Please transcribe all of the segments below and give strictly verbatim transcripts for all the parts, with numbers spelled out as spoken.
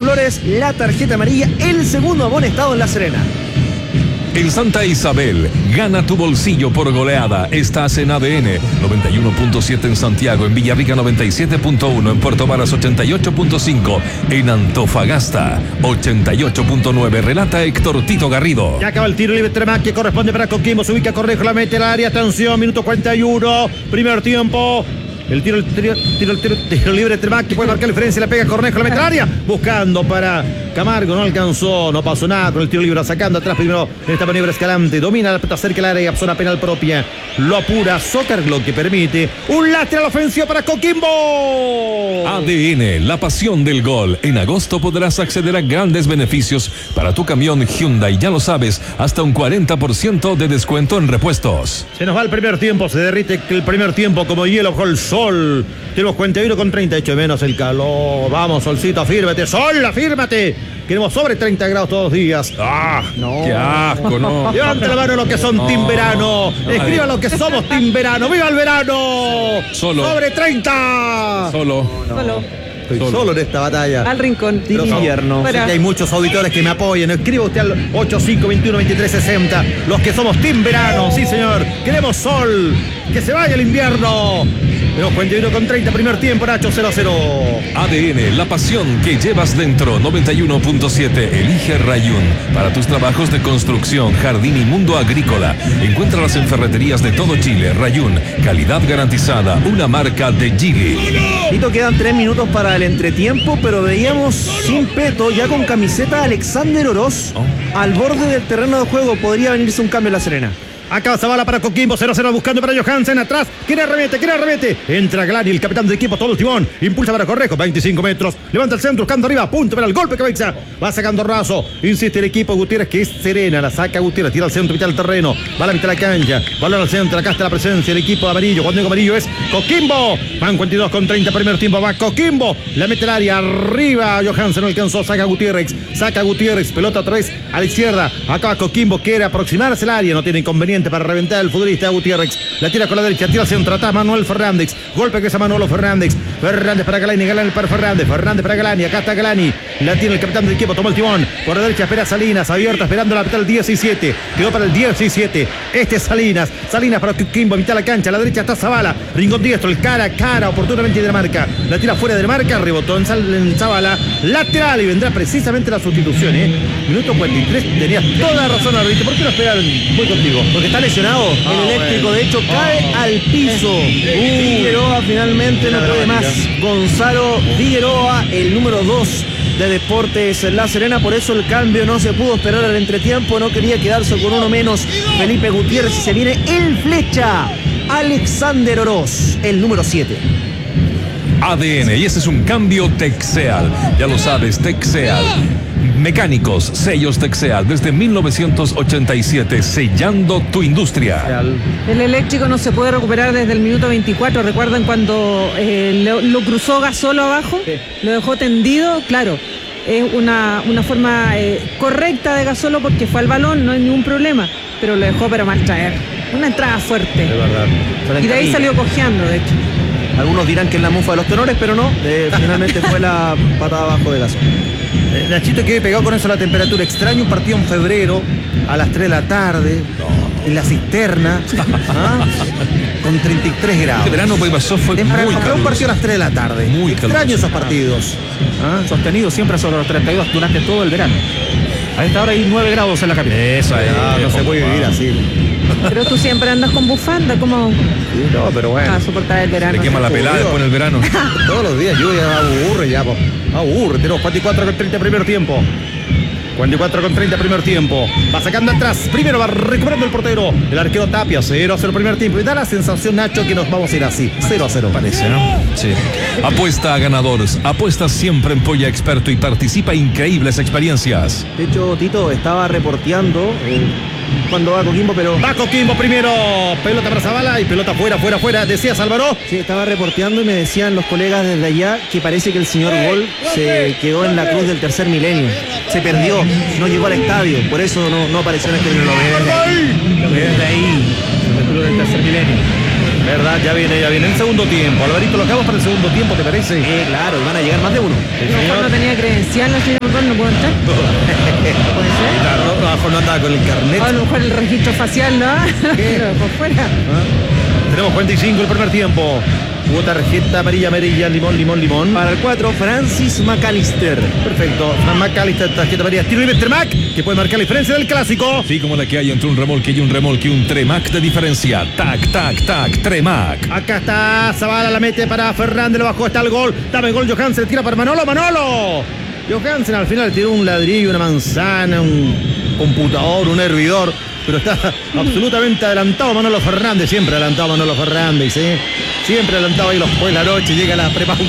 Flores la tarjeta amarilla, el segundo amonestado en La Serena. En Santa Isabel, gana tu bolsillo por goleada. Estás en A D N noventa y uno punto siete en Santiago, en Villarrica noventa y siete punto uno, en Puerto Varas ochenta y ocho punto cinco, en Antofagasta ochenta y ocho punto nueve. Relata Héctor Tito Garrido. Ya acaba el tiro libre Tremac, que corresponde para Coquimbo. Se ubica Cornejo, la mete al área. Atención, minuto cuarenta y uno. Primer tiempo. El tiro, el tiro, tiro, tiro, tiro libre de Tremac, que puede marcar la diferencia. Le pega Cornejo, la mete al área. Buscando para Camargo, no alcanzó, no pasó nada con el tiro libre. Sacando atrás primero en esta maniobra Escalante. Domina la pelota cerca del área, zona penal propia. Lo apura Soccerglock, que permite un lateral ofensivo para Coquimbo. A D N, la pasión del gol. En agosto podrás acceder a grandes beneficios para tu camión Hyundai. Ya lo sabes, hasta un cuarenta por ciento de descuento en repuestos. Se nos va el primer tiempo, se derrite el primer tiempo como hielo con el sol. Tenemos cuarenta y uno con treinta, echo menos el calor. Vamos, solcito, afírmate, sol, afírmate. Queremos sobre treinta grados todos los días. ¡Ah! No. ¡Qué asco, no! Levanta la mano los que son no, Team Verano. Escriban los que somos Team Verano. ¡Viva el verano! Solo. ¡Sobre treinta! Solo. No. Solo. Estoy solo. solo en esta batalla. Al rincón. Pero invierno. Sé que hay muchos auditores que me apoyen. Escriba usted al ocho cinco veintiuno veintitrés sesenta. Los que somos Team Verano. Sí, señor. Queremos sol. Que se vaya el invierno. Tenemos cuarenta y uno con treinta, primer tiempo, Nacho, cero a cero. A D N, la pasión que llevas dentro, noventa y uno punto siete. Elige Rayún para tus trabajos de construcción, jardín y mundo agrícola. Encuéntralas en ferreterías de todo Chile. Rayún, calidad garantizada, una marca de Gili. Tito, quedan tres minutos para el entretiempo, pero veíamos sin peto, ya con camiseta, Alexander Oroz oh. al borde del terreno de juego. Podría venirse un cambio en La Serena. Acá Zavala para Coquimbo, cero a cero buscando para Johansen, atrás, quiere arremete, quiere arremete, entra Glani, el capitán del equipo, todo el timón, impulsa para Correjo, veinticinco metros, levanta el centro, buscando arriba, punto para el golpe cabeza, va sacando Razo, insiste el equipo, Gutiérrez que es serena, la saca Gutiérrez, tira al centro, mitad del terreno, va a la mitad de la cancha, balón al centro, acá está la presencia del equipo de amarillo, cuando digo amarillo es Coquimbo, van cuarenta y dos con treinta, primer tiempo, va Coquimbo, la mete al área, arriba, Johansen no alcanzó, saca Gutiérrez, saca Gutiérrez, pelota otra vez a la izquierda, acá Coquimbo quiere aproximarse al área, no tiene inconveniente para reventar el futbolista Gutiérrez, la tira con la derecha, tira al centro, atrás Manuel Fernández, golpe que es a Manolo Fernández, Fernández para Galani, Galani para Fernández, Fernández para Galani, acá está Galani, la tiene el capitán del equipo, tomó el timón, por la derecha espera Salinas, abierta esperando la mitad del diecisiete, quedó para el diecisiete, este es Salinas, Salinas para Coquimbo, mitad de la cancha, a la derecha está Zavala, rincón diestro, el cara a cara, oportunamente de marca, la tira fuera de marca, rebotó en, Sal, en Zavala, lateral y vendrá precisamente la sustitución, ¿eh? Minuto cuarenta y tres, tenías toda la razón, árbitro, ¿por qué no pegaron? Voy contigo. Porque está lesionado, ah, el eléctrico, bueno. de hecho cae oh. al piso. Uh, Figueroa finalmente no puede más. Gonzalo Figueroa, el número dos de Deportes La Serena, por eso el cambio no se pudo esperar al entretiempo, no quería quedarse con uno menos Felipe Gutiérrez y se viene el flecha Alexander Oroz, el número siete. A D N, y ese es un cambio Texeal, ya lo sabes, Texeal. Mecánicos, sellos Texeal, desde mil novecientos ochenta y siete, sellando tu industria. El eléctrico no se puede recuperar desde el minuto veinticuatro. ¿Recuerdan cuando eh, lo, lo cruzó Gasolo abajo? Sí. Lo dejó tendido, claro. Es una, una forma eh, correcta de Gasolo porque fue al balón, no hay ningún problema. Pero lo dejó para mal traer. Una entrada fuerte. Es verdad. Y de ahí salió cojeando, de hecho. Algunos dirán que es la mufa de los tenores, pero no. Eh, finalmente fue la patada abajo de Gasolo. Eh, Nachito quedó pegado con eso a la temperatura. Extraño un partido en febrero a las tres de la tarde no. en la cisterna ¿ah? con treinta y tres grados. Este verano que pasó fue Temprano, muy caluroso. Un partido a las tres de la tarde. Muy Extraño caluroso. esos partidos. ¿Ah? Sostenido siempre sobre los treinta y dos durante todo el verano. A esta hora hay nueve grados en la capital. Eso es, no, no se puede vivir así. Pero tú siempre andas con bufanda, ¿cómo? Sí, no, pero bueno. A soportar el verano. Le quema la pelada después en el verano. Todos los días lluvia, aburre ya, po. Aburre. Tenemos cuarenta y cuatro con treinta primer tiempo. cuarenta y cuatro con treinta primer tiempo. Va sacando atrás. Primero va recuperando el portero. El arquero Tapia. cero a cero primer tiempo. Y da la sensación, Nacho, que nos vamos a ir así. cero a cero. Parece, ¿no? Sí. Apuesta a ganadores. Apuesta siempre en Polla Experto y participa en increíbles experiencias. De hecho, Tito estaba reporteando eh, cuando va Coquimbo, pero... Va Coquimbo primero. Pelota para Zavala y pelota fuera, fuera, fuera. Decías, Álvaro. Sí, estaba reporteando y me decían los colegas desde allá que parece que el señor Gol se quedó en la cruz del tercer milenio. Se perdió, no llegó al estadio, por eso no, no apareció en este video. Lo ve desde ahí, desde el cruz del tercer milenio. ¿Verdad? Ya viene, ya viene el segundo tiempo. Alvarito, lo acabamos para el segundo tiempo, ¿te parece? Eh, claro, van a llegar más de uno. Sí, A lo mejor señor. no tenía credencial, la señora Marcón, no puedo entrar. Puede ser. Claro, no, a lo mejor no andaba con el carnet. A lo mejor el registro facial, ¿no? Pero por fuera. ¿Ah? Tenemos cuarenta y cinco el primer tiempo. Hubo tarjeta amarilla, amarilla, limón, limón, limón. Para el cuatro, Francis McAllister. Perfecto. Fran McAllister, tarjeta amarilla. Tiro libre Tremac, que puede marcar la diferencia del clásico. Sí, como la que hay entre un remolque y un remolque, un Tremac de diferencia. Tac, tac, tac, Tremac. Acá está Zavala, la mete para Fernández, lo bajó, está el gol. Dame el gol, Johansen, tira para Manolo, Manolo. Johansen al final tiró un ladrillo, una manzana, un computador, un hervidor. Pero está absolutamente adelantado Manolo Fernández, siempre adelantado Manolo Fernández, ¿sí? Siempre adelantado ahí los después de la noche, llega la prepauta.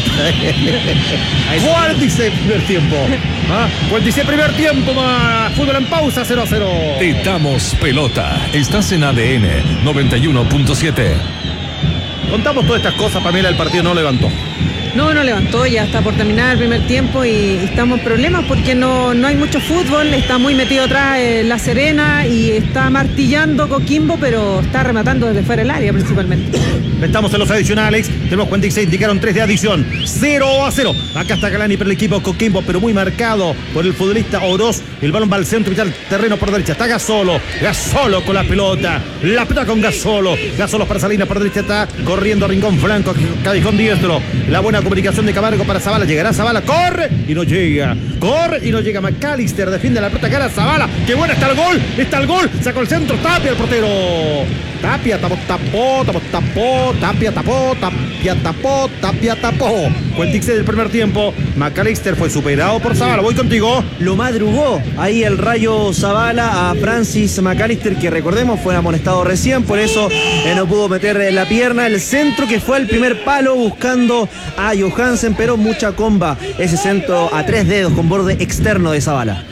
cuarenta y seis primer tiempo. ¿Ah? cuarenta y seis primer tiempo más. Fútbol en pausa, cero a cero. Te damos pelota. Estás en A D N noventa y uno punto siete. Contamos todas estas cosas, Pamela, el partido no levantó. No, no levantó, ya está por terminar el primer tiempo y estamos en problemas porque no, no hay mucho fútbol, está muy metido atrás eh, La Serena y está martillando Coquimbo, pero está rematando desde fuera del área principalmente. Estamos en los adicionales, tenemos cuarenta y seis, indicaron tres de adición, cero a cero. Acá está Galani para el equipo Coquimbo, pero muy marcado por el futbolista Oroz. El balón va al centro, mitad del terreno por derecha, está Gasolo, Gasolo con la pelota, la pelota con Gasolo, Gasolo para Salinas por derecha, está corriendo Rincón Flanco, Cabijón diestro, la buena comunicación de Camargo para Zavala, llegará Zavala, corre y no llega, corre y no llega. McAllister defiende la pelota, cara Zavala, qué buena está el gol, está el gol, sacó el centro, Tapia el portero, Tapia tapó, tapó, tapó, tapó, Tapia tapó, Tapia tapó, Tapia tapó. cuarenta y seis del primer tiempo, McAllister fue superado por Zavala, voy contigo. Lo madrugó ahí el Rayo Zavala a Francis McAllister, que recordemos fue amonestado recién, por eso eh, no pudo meter la pierna. El centro que fue al primer palo buscando a Johansen, pero mucha comba ese centro a tres dedos con borde externo de Zavala.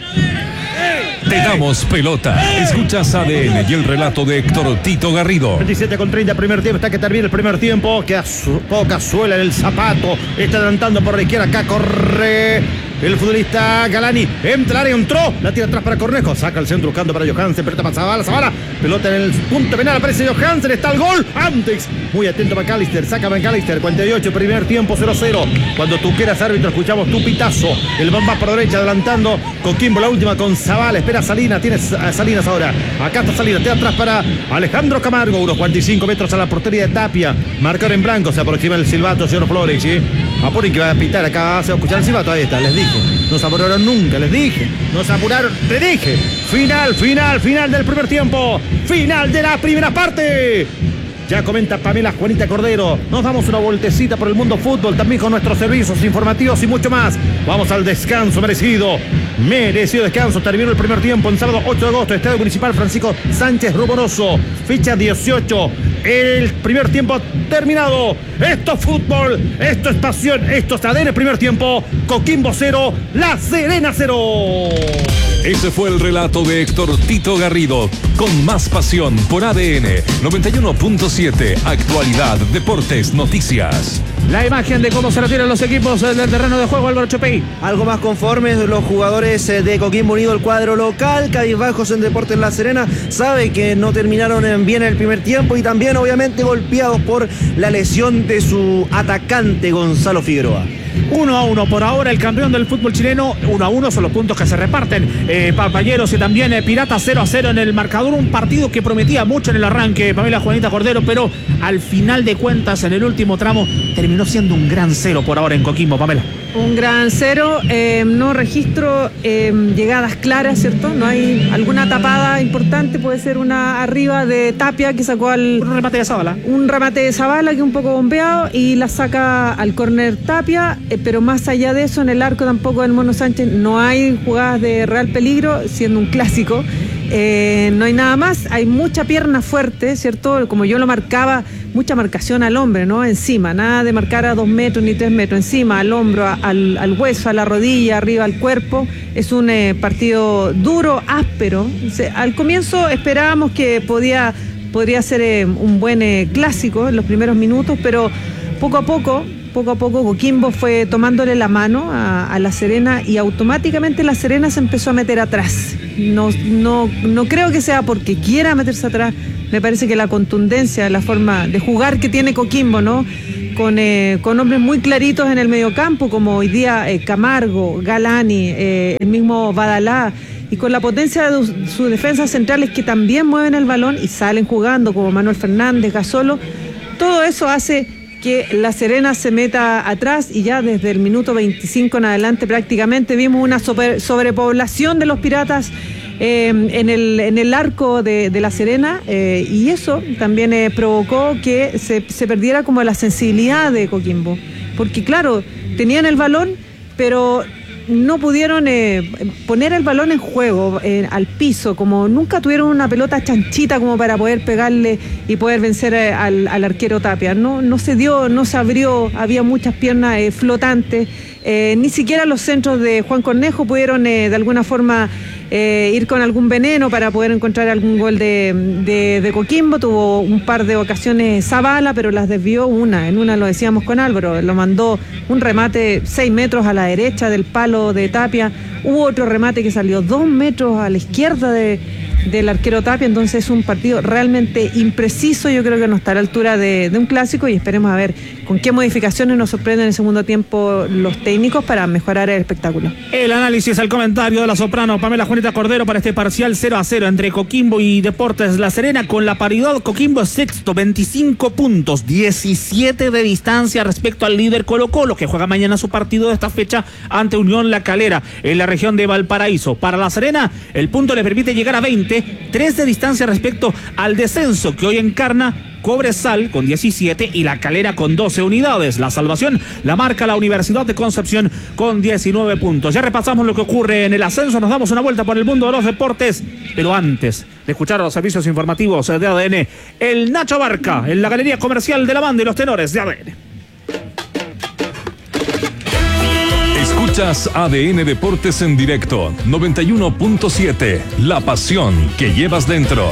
Te damos pelota. Escuchas A D N y el relato de Héctor Tito Garrido. veintisiete con treinta primer tiempo, está que termina el primer tiempo, queda su, poca suela en el zapato, está adelantando por la izquierda, acá corre el futbolista Galani, entra al área, entró, la tira atrás para Cornejo, saca el centro buscando para Johansen, pelota para Zavala, Zavala, pelota en el punto penal, aparece Johansen, está el gol, antes, muy atento McAllister, saca McAllister, cuarenta y ocho, primer tiempo, cero cero, cuando tú quieras árbitro, escuchamos tu pitazo, el bomba por derecha, adelantando, Coquimbo la última con Zavala, espera Salinas, tiene a Salinas ahora, acá está Salinas, tira atrás para Alejandro Camargo, unos cuarenta y cinco metros a la portería de Tapia, marcador en blanco, se aproxima el silbato, señor Flores, ¿sí? Apuren que va a pitar acá, se va a escuchar el silbato, ahí está, les dije. No se apuraron nunca, les dije. No se apuraron, te dije. Final, final, final del primer tiempo. Final de la primera parte. Ya comenta Pamela Juanita Cordero. Nos damos una vueltecita por el mundo fútbol, también con nuestros servicios informativos y mucho más. Vamos al descanso merecido. Merecido descanso. Terminó el primer tiempo en sábado ocho de agosto. Estadio Municipal Francisco Sánchez Rumoroso. Ficha dieciocho. El primer tiempo terminado. Esto es fútbol. Esto es pasión. Esto es A D N primer tiempo. Coquimbo cero. La Serena cero. Ese fue el relato de Héctor Tito Garrido, con más pasión por A D N noventa y uno punto siete, actualidad, deportes, noticias. La imagen de cómo se retiran los equipos del terreno de juego, Álvaro Chopey. Algo más conformes los jugadores de Coquimbo Unido, el cuadro local, cabizbajos en Deportes La Serena, sabe que no terminaron bien el primer tiempo y también obviamente golpeados por la lesión de su atacante Gonzalo Figueroa. uno a uno por ahora el campeón del fútbol chileno. Uno a uno son los puntos que se reparten. Eh, Papayeros y también eh, Piratas cero a cero en el marcador. Un partido que prometía mucho en el arranque, Pamela Juanita Cordero, pero al final de cuentas, en el último tramo, terminó siendo un gran cero por ahora en Coquimbo, Pamela. Un gran cero, eh, no registro eh, llegadas claras, ¿cierto? No hay alguna tapada importante, puede ser una arriba de Tapia que sacó al... Un remate de Zavala. Un remate de Zavala que un poco bombeado y la saca al córner Tapia, eh, pero más allá de eso en el arco tampoco del Mono Sánchez no hay jugadas de real peligro, siendo un clásico. Eh, no hay nada más, hay mucha pierna fuerte, ¿cierto? Como yo lo marcaba, mucha marcación al hombre, ¿no? Encima, nada de marcar a dos metros ni tres metros, encima, al hombro, a, al, al hueso, a la rodilla, arriba al cuerpo. Es un eh, partido duro, áspero. O sea, al comienzo esperábamos que podía, podría ser eh, un buen eh, clásico en los primeros minutos, pero poco a poco... Poco a poco Coquimbo fue tomándole la mano a, a La Serena y automáticamente La Serena se empezó a meter atrás. No, no, no creo que sea porque quiera meterse atrás, me parece que la contundencia, la forma de jugar que tiene Coquimbo, ¿no? Con, eh, con hombres muy claritos en el mediocampo, como hoy día eh, Camargo, Galani, eh, el mismo Badalá, y con la potencia de sus defensas centrales que también mueven el balón y salen jugando, como Manuel Fernández, Gasolo. Todo eso hace que La Serena se meta atrás, y ya desde el minuto veinticinco en adelante prácticamente vimos una sobre, sobrepoblación de los Piratas eh, en, el, en el arco de, de La Serena, eh, y eso también eh, provocó que se, se perdiera como la sensibilidad de Coquimbo, porque claro, tenían el balón, pero no pudieron eh, poner el balón en juego, eh, al piso, como nunca tuvieron una pelota chanchita como para poder pegarle y poder vencer eh, al, al arquero Tapia. No, no se dio, no se abrió, había muchas piernas eh, flotantes, eh, ni siquiera los centros de Juan Cornejo pudieron eh, de alguna forma eh, ir con algún veneno para poder encontrar algún gol de, de, de Coquimbo. Tuvo un par de ocasiones Zavala, pero las desvió una, en una lo decíamos con Álvaro, lo mandó un remate seis metros a la derecha del palo de Tapia, hubo otro remate que salió dos metros a la izquierda de, del arquero Tapia. Entonces es un partido realmente impreciso, yo creo que no está a la altura de, de un clásico, y esperemos a ver con qué modificaciones nos sorprenden en el segundo tiempo los técnicos para mejorar el espectáculo. El análisis, el comentario de la soprano Pamela Juanita Cordero para este parcial cero a cero entre Coquimbo y Deportes La Serena. Con la paridad, Coquimbo es sexto, veinticinco puntos, diecisiete de distancia respecto al líder Colo Colo, que juega mañana su partido de esta fecha ante Unión La Calera en la región de Valparaíso. Para La Serena, el punto le permite llegar a veinte, tres de distancia respecto al descenso que hoy encarna Cobresal con diecisiete y La Calera con doce unidades. La salvación la marca la Universidad de Concepción con diecinueve puntos. Ya repasamos lo que ocurre en el ascenso, nos damos una vuelta por el mundo de los deportes, pero antes de escuchar los servicios informativos de A D N, el Nacho Barca en la Galería Comercial de la Banda y los Tenores de A D N. Escuchas A D N Deportes en directo, noventa y uno punto siete, la pasión que llevas dentro.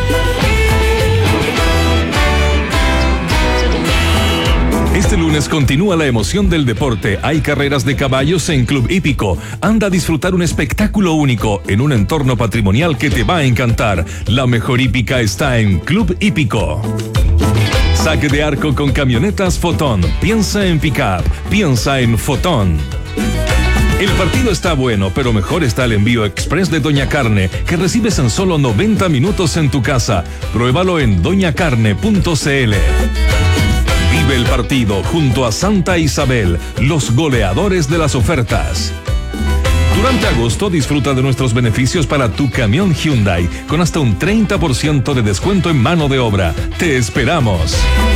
Este lunes continúa la emoción del deporte. Hay carreras de caballos en Club Hípico. Anda a disfrutar un espectáculo único en un entorno patrimonial que te va a encantar. La mejor hípica está en Club Hípico. Saque de arco con camionetas Fotón. Piensa en pick-up. Piensa en Fotón. El partido está bueno, pero mejor está el envío express de Doña Carne, que recibes en solo noventa minutos en tu casa. Pruébalo en doña carne punto c l. Vive el partido junto a Santa Isabel, los goleadores de las ofertas. Durante agosto disfruta de nuestros beneficios para tu camión Hyundai, con hasta un treinta por ciento de descuento en mano de obra. ¡Te esperamos!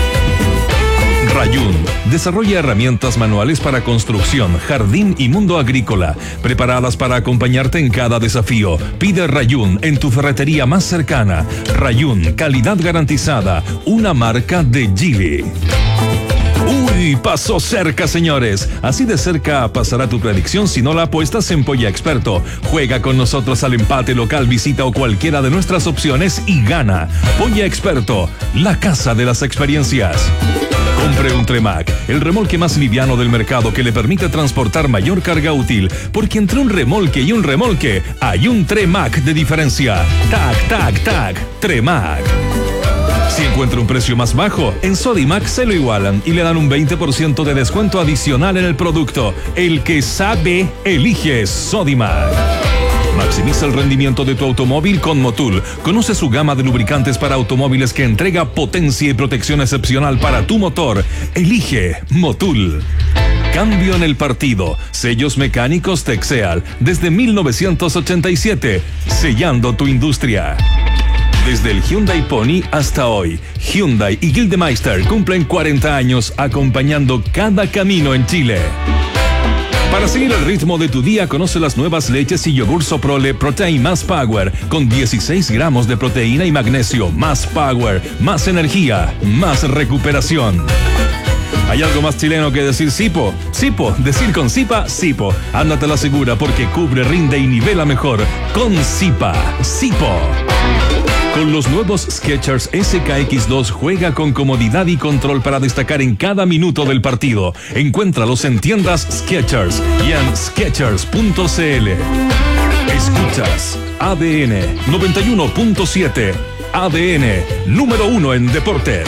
Rayún desarrolla herramientas manuales para construcción, jardín y mundo agrícola, preparadas para acompañarte en cada desafío. Pide Rayún en tu ferretería más cercana. Rayún, calidad garantizada, una marca de Geely. Uy, pasó cerca, señores. Así de cerca pasará tu predicción si no la apuestas en Polla Experto. Juega con nosotros al empate local, visita o cualquiera de nuestras opciones y gana. Polla Experto, la casa de las experiencias. Compre un Tremac, el remolque más liviano del mercado que le permite transportar mayor carga útil, porque entre un remolque y un remolque hay un Tremac de diferencia. Tac, tac, tac, Tremac. Si encuentra un precio más bajo, en Sodimac se lo igualan y le dan un veinte por ciento de descuento adicional en el producto. El que sabe, elige Sodimac. Maximiza el rendimiento de tu automóvil con Motul. Conoce su gama de lubricantes para automóviles que entrega potencia y protección excepcional para tu motor. Elige Motul. Cambio en el partido. Sellos mecánicos Texeal desde mil novecientos ochenta y siete. Sellando tu industria. Desde el Hyundai Pony hasta hoy, Hyundai y Gildemeister cumplen cuarenta años acompañando cada camino en Chile. Para seguir el ritmo de tu día, conoce las nuevas leches y yogur Soprole Protein Más Power, con dieciséis gramos de proteína y magnesio. Más power, más energía, más recuperación. ¿Hay algo más chileno que decir Sipo? Sipo, decir con Sipa, Sipo. Ándate la segura porque cubre, rinde y nivela mejor. Con Sipa, Sipo. Con los nuevos Skechers S K X dos juega con comodidad y control para destacar en cada minuto del partido. Encuéntralos en tiendas Skechers y en skechers punto c l. Escuchas A D N noventa y uno punto siete, A D N, número uno en deportes.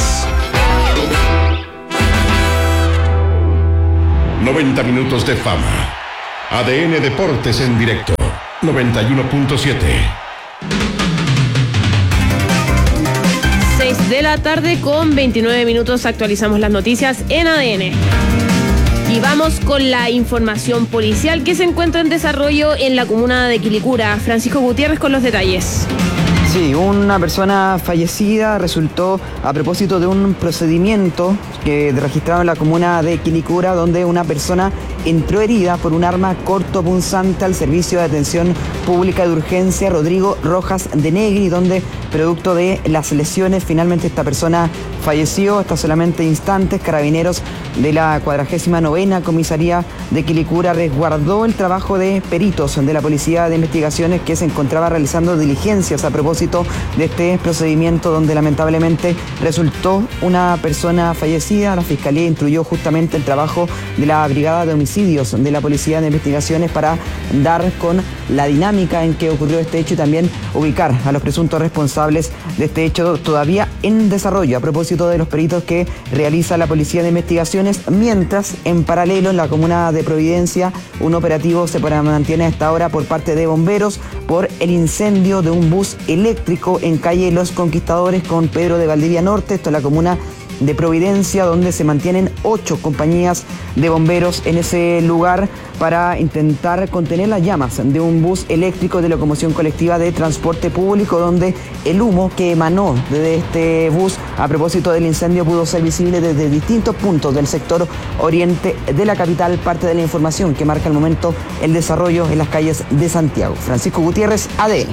noventa minutos de fama. A D N Deportes en directo. noventa y uno punto siete. seis de la tarde con veintinueve minutos actualizamos las noticias en A D N. Y vamos con la información policial que se encuentra en desarrollo en la comuna de Quilicura. Francisco Gutiérrez con los detalles. Sí, una persona fallecida resultó a propósito de un procedimiento que registrado en la comuna de Quilicura, donde una persona entró herida por un arma cortopunzante al servicio de atención pública de urgencia Rodrigo Rojas de Negri, donde producto de las lesiones finalmente esta persona falleció. Hasta solamente instantes, Carabineros de la cuadragésima novena comisaría de Quilicura resguardó el trabajo de peritos de la Policía de Investigaciones, que se encontraba realizando diligencias a propósito de este procedimiento donde lamentablemente resultó una persona fallecida. La Fiscalía instruyó justamente el trabajo de la Brigada de Homicidios de la Policía de Investigaciones para dar con la dinámica en que ocurrió este hecho y también ubicar a los presuntos responsables de este hecho todavía en desarrollo a propósito de los peritos que realiza la Policía de Investigaciones, mientras en paralelo en la comuna de Providencia un operativo se mantiene a esta hora por parte de bomberos por el incendio de un bus eléctrico en calle Los Conquistadores con Pedro de Valdivia Norte, esto es la comuna de Providencia, donde se mantienen ocho compañías de bomberos en ese lugar para intentar contener las llamas de un bus eléctrico de locomoción colectiva de transporte público, donde el humo que emanó de este bus a propósito del incendio pudo ser visible desde distintos puntos del sector oriente de la capital. Parte de la información que marca el momento el desarrollo en las calles de Santiago. Francisco Gutiérrez, A D N.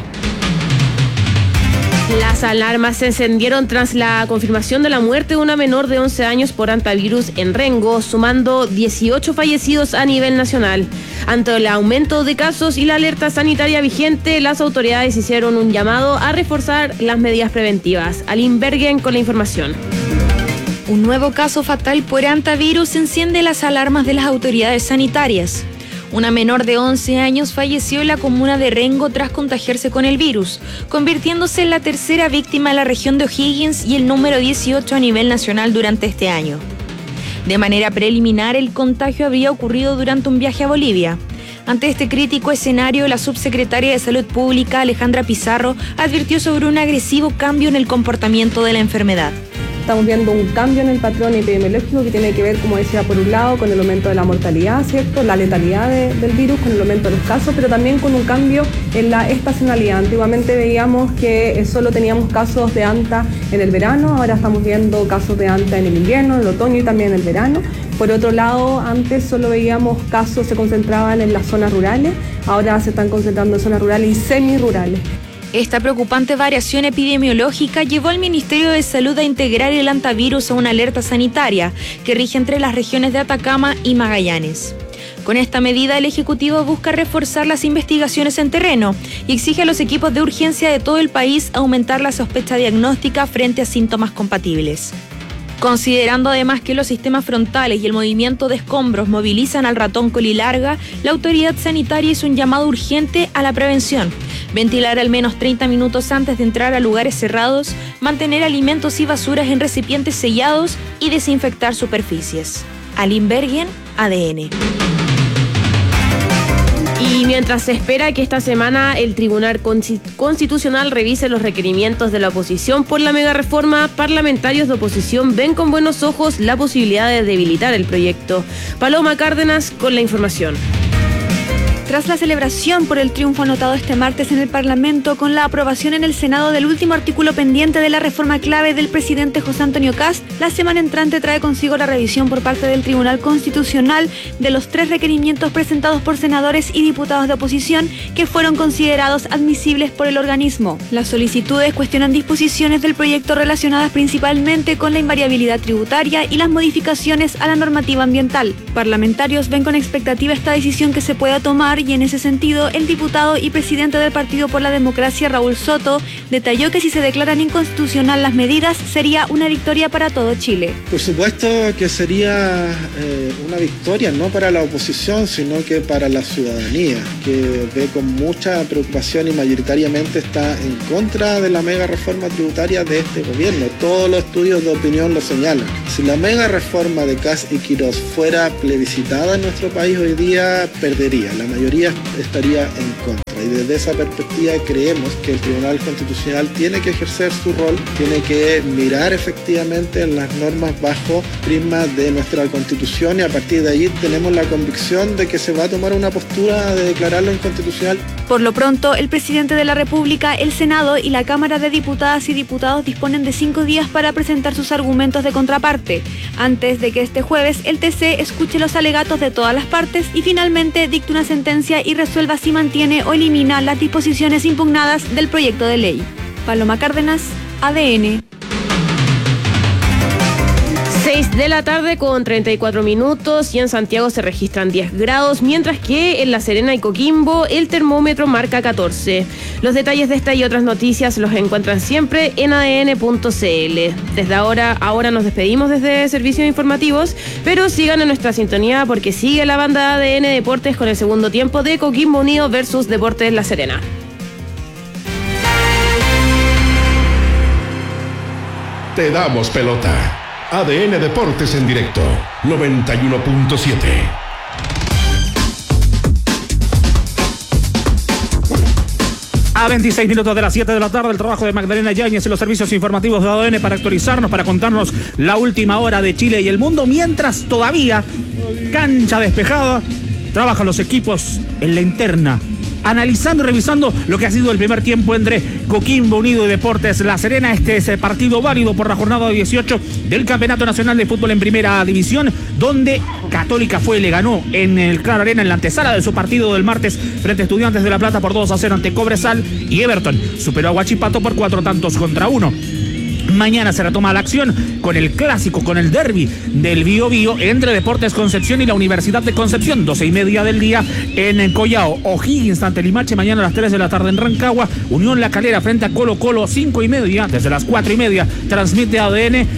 Las alarmas se encendieron tras la confirmación de la muerte de una menor de once años por hantavirus en Rengo, sumando dieciocho fallecidos a nivel nacional. Ante el aumento de casos y la alerta sanitaria vigente, las autoridades hicieron un llamado a reforzar las medidas preventivas. Aline Bergen con la información. Un nuevo caso fatal por hantavirus enciende las alarmas de las autoridades sanitarias. Una menor de once años falleció en la comuna de Rengo tras contagiarse con el virus, convirtiéndose en la tercera víctima en la región de O'Higgins y el número dieciocho a nivel nacional durante este año. De manera preliminar, el contagio habría ocurrido durante un viaje a Bolivia. Ante este crítico escenario, la subsecretaria de Salud Pública, Alejandra Pizarro, advirtió sobre un agresivo cambio en el comportamiento de la enfermedad. Estamos viendo un cambio en el patrón epidemiológico que tiene que ver, como decía, por un lado con el aumento de la mortalidad, ¿cierto? La letalidad de, del virus, con el aumento de los casos, pero también con un cambio en la estacionalidad. Antiguamente veíamos que solo teníamos casos de anta en el verano, ahora estamos viendo casos de anta en el invierno, en el otoño y también en el verano. Por otro lado, antes solo veíamos casos, se concentraban en las zonas rurales, ahora se están concentrando en zonas rurales y semirurales. Esta preocupante variación epidemiológica llevó al Ministerio de Salud a integrar el hantavirus a una alerta sanitaria que rige entre las regiones de Atacama y Magallanes. Con esta medida, el Ejecutivo busca reforzar las investigaciones en terreno y exige a los equipos de urgencia de todo el país aumentar la sospecha diagnóstica frente a síntomas compatibles. Considerando además que los sistemas frontales y el movimiento de escombros movilizan al ratón colilarga, la autoridad sanitaria hizo un llamado urgente a la prevención. Ventilar al menos treinta minutos antes de entrar a lugares cerrados, mantener alimentos y basuras en recipientes sellados y desinfectar superficies. Aline Bergen, A D N. Y mientras se espera que esta semana el Tribunal Constitucional revise los requerimientos de la oposición por la megareforma, parlamentarios de oposición ven con buenos ojos la posibilidad de debilitar el proyecto. Paloma Cárdenas con la información. Tras la celebración por el triunfo anotado este martes en el Parlamento con la aprobación en el Senado del último artículo pendiente de la reforma clave del presidente José Antonio Kast, la semana entrante trae consigo la revisión por parte del Tribunal Constitucional de los tres requerimientos presentados por senadores y diputados de oposición que fueron considerados admisibles por el organismo. Las solicitudes cuestionan disposiciones del proyecto relacionadas principalmente con la invariabilidad tributaria y las modificaciones a la normativa ambiental. Parlamentarios ven con expectativa esta decisión que se pueda tomar y en ese sentido, el diputado y presidente del Partido por la Democracia, Raúl Soto, detalló que si se declaran inconstitucional las medidas, sería una victoria para todo Chile. Por supuesto que sería eh, una victoria, no para la oposición, sino que para la ciudadanía, que ve con mucha preocupación y mayoritariamente está en contra de la mega reforma tributaria de este gobierno. Todos los estudios de opinión lo señalan. Si la mega reforma de Kast y Quirós fuera plebiscitada en nuestro país hoy día, perdería. La mayoría estaría en contra. Y desde esa perspectiva creemos que el Tribunal Constitucional tiene que ejercer su rol, tiene que mirar efectivamente las normas bajo prisma de nuestra Constitución, y a partir de allí tenemos la convicción de que se va a tomar una postura de declararlo inconstitucional. Por lo pronto, el presidente de la República, el Senado y la Cámara de Diputadas y Diputados disponen de cinco días para presentar sus argumentos de contraparte, antes de que este jueves el T C escuche los alegatos de todas las partes y finalmente dicte una sentencia y resuelva si mantiene o elimina las disposiciones impugnadas del proyecto de ley. Paloma Cárdenas, A D N. seis de la tarde con treinta y cuatro minutos y en Santiago se registran diez grados, mientras que en La Serena y Coquimbo el termómetro marca catorce. Los detalles de esta y otras noticias los encuentran siempre en a d n punto c l. Desde ahora, ahora nos despedimos desde Servicios Informativos, pero sigan en nuestra sintonía porque sigue la banda A D N Deportes con el segundo tiempo de Coquimbo Unido versus Deportes La Serena. Te damos pelota. A D N Deportes en directo, noventa y uno punto siete. A veintiséis minutos de las siete de la tarde, el trabajo de Magdalena Yáñez en los servicios informativos de A D N para actualizarnos, para contarnos la última hora de Chile y el mundo, mientras todavía, cancha despejada, trabajan los equipos en la interna, analizando y revisando lo que ha sido el primer tiempo entre Coquimbo Unido y Deportes La Serena. Este es el partido válido por la jornada dieciocho del Campeonato Nacional de Fútbol en Primera División, donde Católica fue y le ganó en el Claro Arena en la antesala de su partido del martes frente a Estudiantes de La Plata por dos a cero ante Cobresal, y Everton superó a Huachipato por cuatro tantos contra uno. Mañana se retoma la acción con el clásico, con el derbi del Bío Bío entre Deportes Concepción y la Universidad de Concepción, doce y media del día en Collao. O'Higgins ante Limache mañana a las tres de la tarde en Rancagua. Unión La Calera frente a Colo Colo, cinco y media, desde las cuatro y media transmite A D N.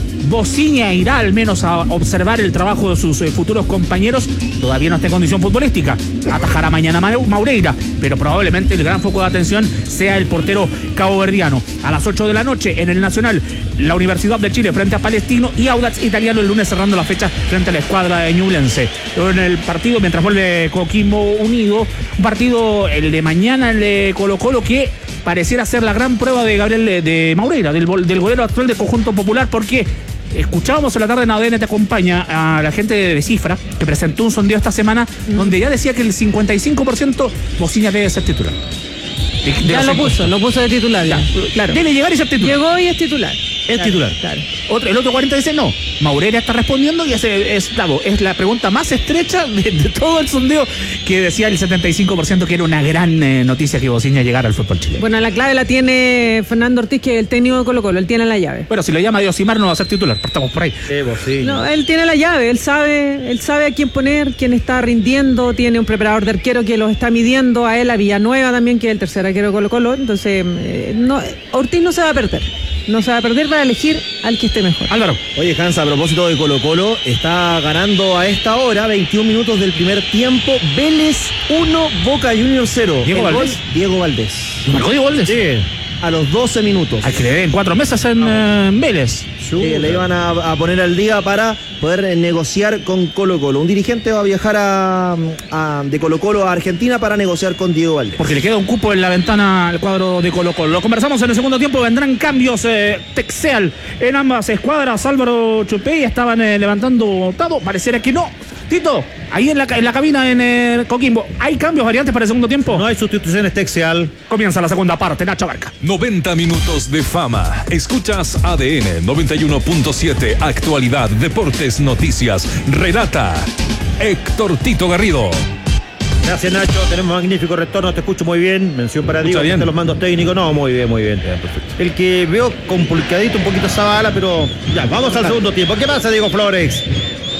Bociña irá al menos a observar el trabajo de sus eh, futuros compañeros. Todavía no está en condición futbolística. Atajará mañana Maureira, pero probablemente el gran foco de atención sea el portero caboverdiano. A las ocho de la noche en el Nacional, la Universidad de Chile frente a Palestino y Audax Italiano el lunes cerrando la fecha frente a la escuadra de Ñublense. En el partido, mientras vuelve Coquimbo Unido, un partido, el de mañana, el de Colo Colo, que pareciera ser la gran prueba de Gabriel de Maureira, del, del golero actual del Conjunto Popular, porque escuchábamos en la tarde en A D N Te Acompaña a la gente de Cifra, que presentó un sondeo esta semana, mm. donde ya decía que el cincuenta y cinco por ciento Bociña debe ser titular. De, de ya lo puso, lo puso de titular. Ya, claro. Debe llegar y ser titular. Llegó y es titular. Es claro, titular. Claro. Otro, el otro cuarenta dice no. Maureira está respondiendo y ese es, claro, es la pregunta más estrecha de, de todo el sondeo, que decía el setenta y cinco por ciento que era una gran eh, noticia que Bociña llegara al fútbol chileno. Bueno, la clave la tiene Fernando Ortiz, que es el técnico de Colo Colo. Él tiene la llave. Bueno, si lo llama Diosimar no va a ser titular. Partamos por ahí. Sí, Bociña. No, él tiene la llave. Él sabe, él sabe a quién poner, quién está rindiendo. Tiene un preparador de arquero que los está midiendo. A él, a Villanueva también, que es el tercer arquero de Colo Colo. Entonces, eh, no, Ortiz no se va a perder. No se va a perder para elegir al que esté mejor. Álvaro. Oye, Hans, a propósito de Colo Colo, está ganando a esta hora, veintiún minutos del primer tiempo, Vélez uno, Boca Juniors cero. Diego El Valdés. Gol, Diego Valdés. ¿Marcó Diego Valdés? Sí. A los doce minutos. Hay que le den cuatro meses en uh, Vélez. Sí, le iban a, a poner al día para poder negociar con Colo Colo. Un dirigente va a viajar a, a, de Colo Colo a Argentina para negociar con Diego Valdés. Porque le queda un cupo en la ventana al cuadro de Colo Colo. Lo conversamos en el segundo tiempo. Vendrán cambios eh, textual en ambas escuadras. Álvaro Chupey estaban eh, levantando todo. Pareciera que no. Tito, ahí en la, en la cabina en el Coquimbo, ¿hay cambios variantes para el segundo tiempo? No hay sustituciones textual. Comienza la segunda parte, Nacho Barca. noventa minutos de fama. Escuchas A D N noventa y uno punto siete, actualidad, deportes, noticias. Relata Héctor Tito Garrido. Gracias, Nacho. Tenemos magnífico retorno. Te escucho muy bien. Mención para Diego. De los mandos técnicos. No, muy bien, muy bien. Perfecto. El que veo complicadito un poquito esa bala, pero ya, vamos al segundo tiempo. ¿Qué pasa, Diego Flores?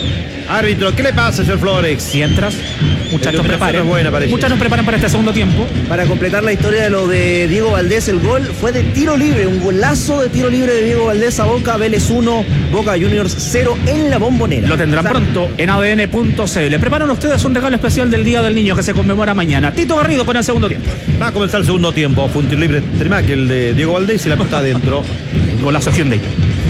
Árbitro, ¿qué le pasa, señor Flores? Si entras, muchachos, preparen. Buena, muchachos, preparen para este segundo tiempo. Para completar la historia de lo de Diego Valdés, el gol fue de tiro libre, un golazo de tiro libre de Diego Valdés a Boca. Vélez uno, Boca Juniors cero en la Bombonera. Lo tendrán pronto en A D N punto C L. Preparan ustedes un regalo especial del Día del Niño que se conmemora mañana. Tito Garrido con el segundo tiempo. Va a comenzar el segundo tiempo. Fue un tiro libre Tremac, el de Diego Valdés, y la pelota adentro. Golazo Hyundai.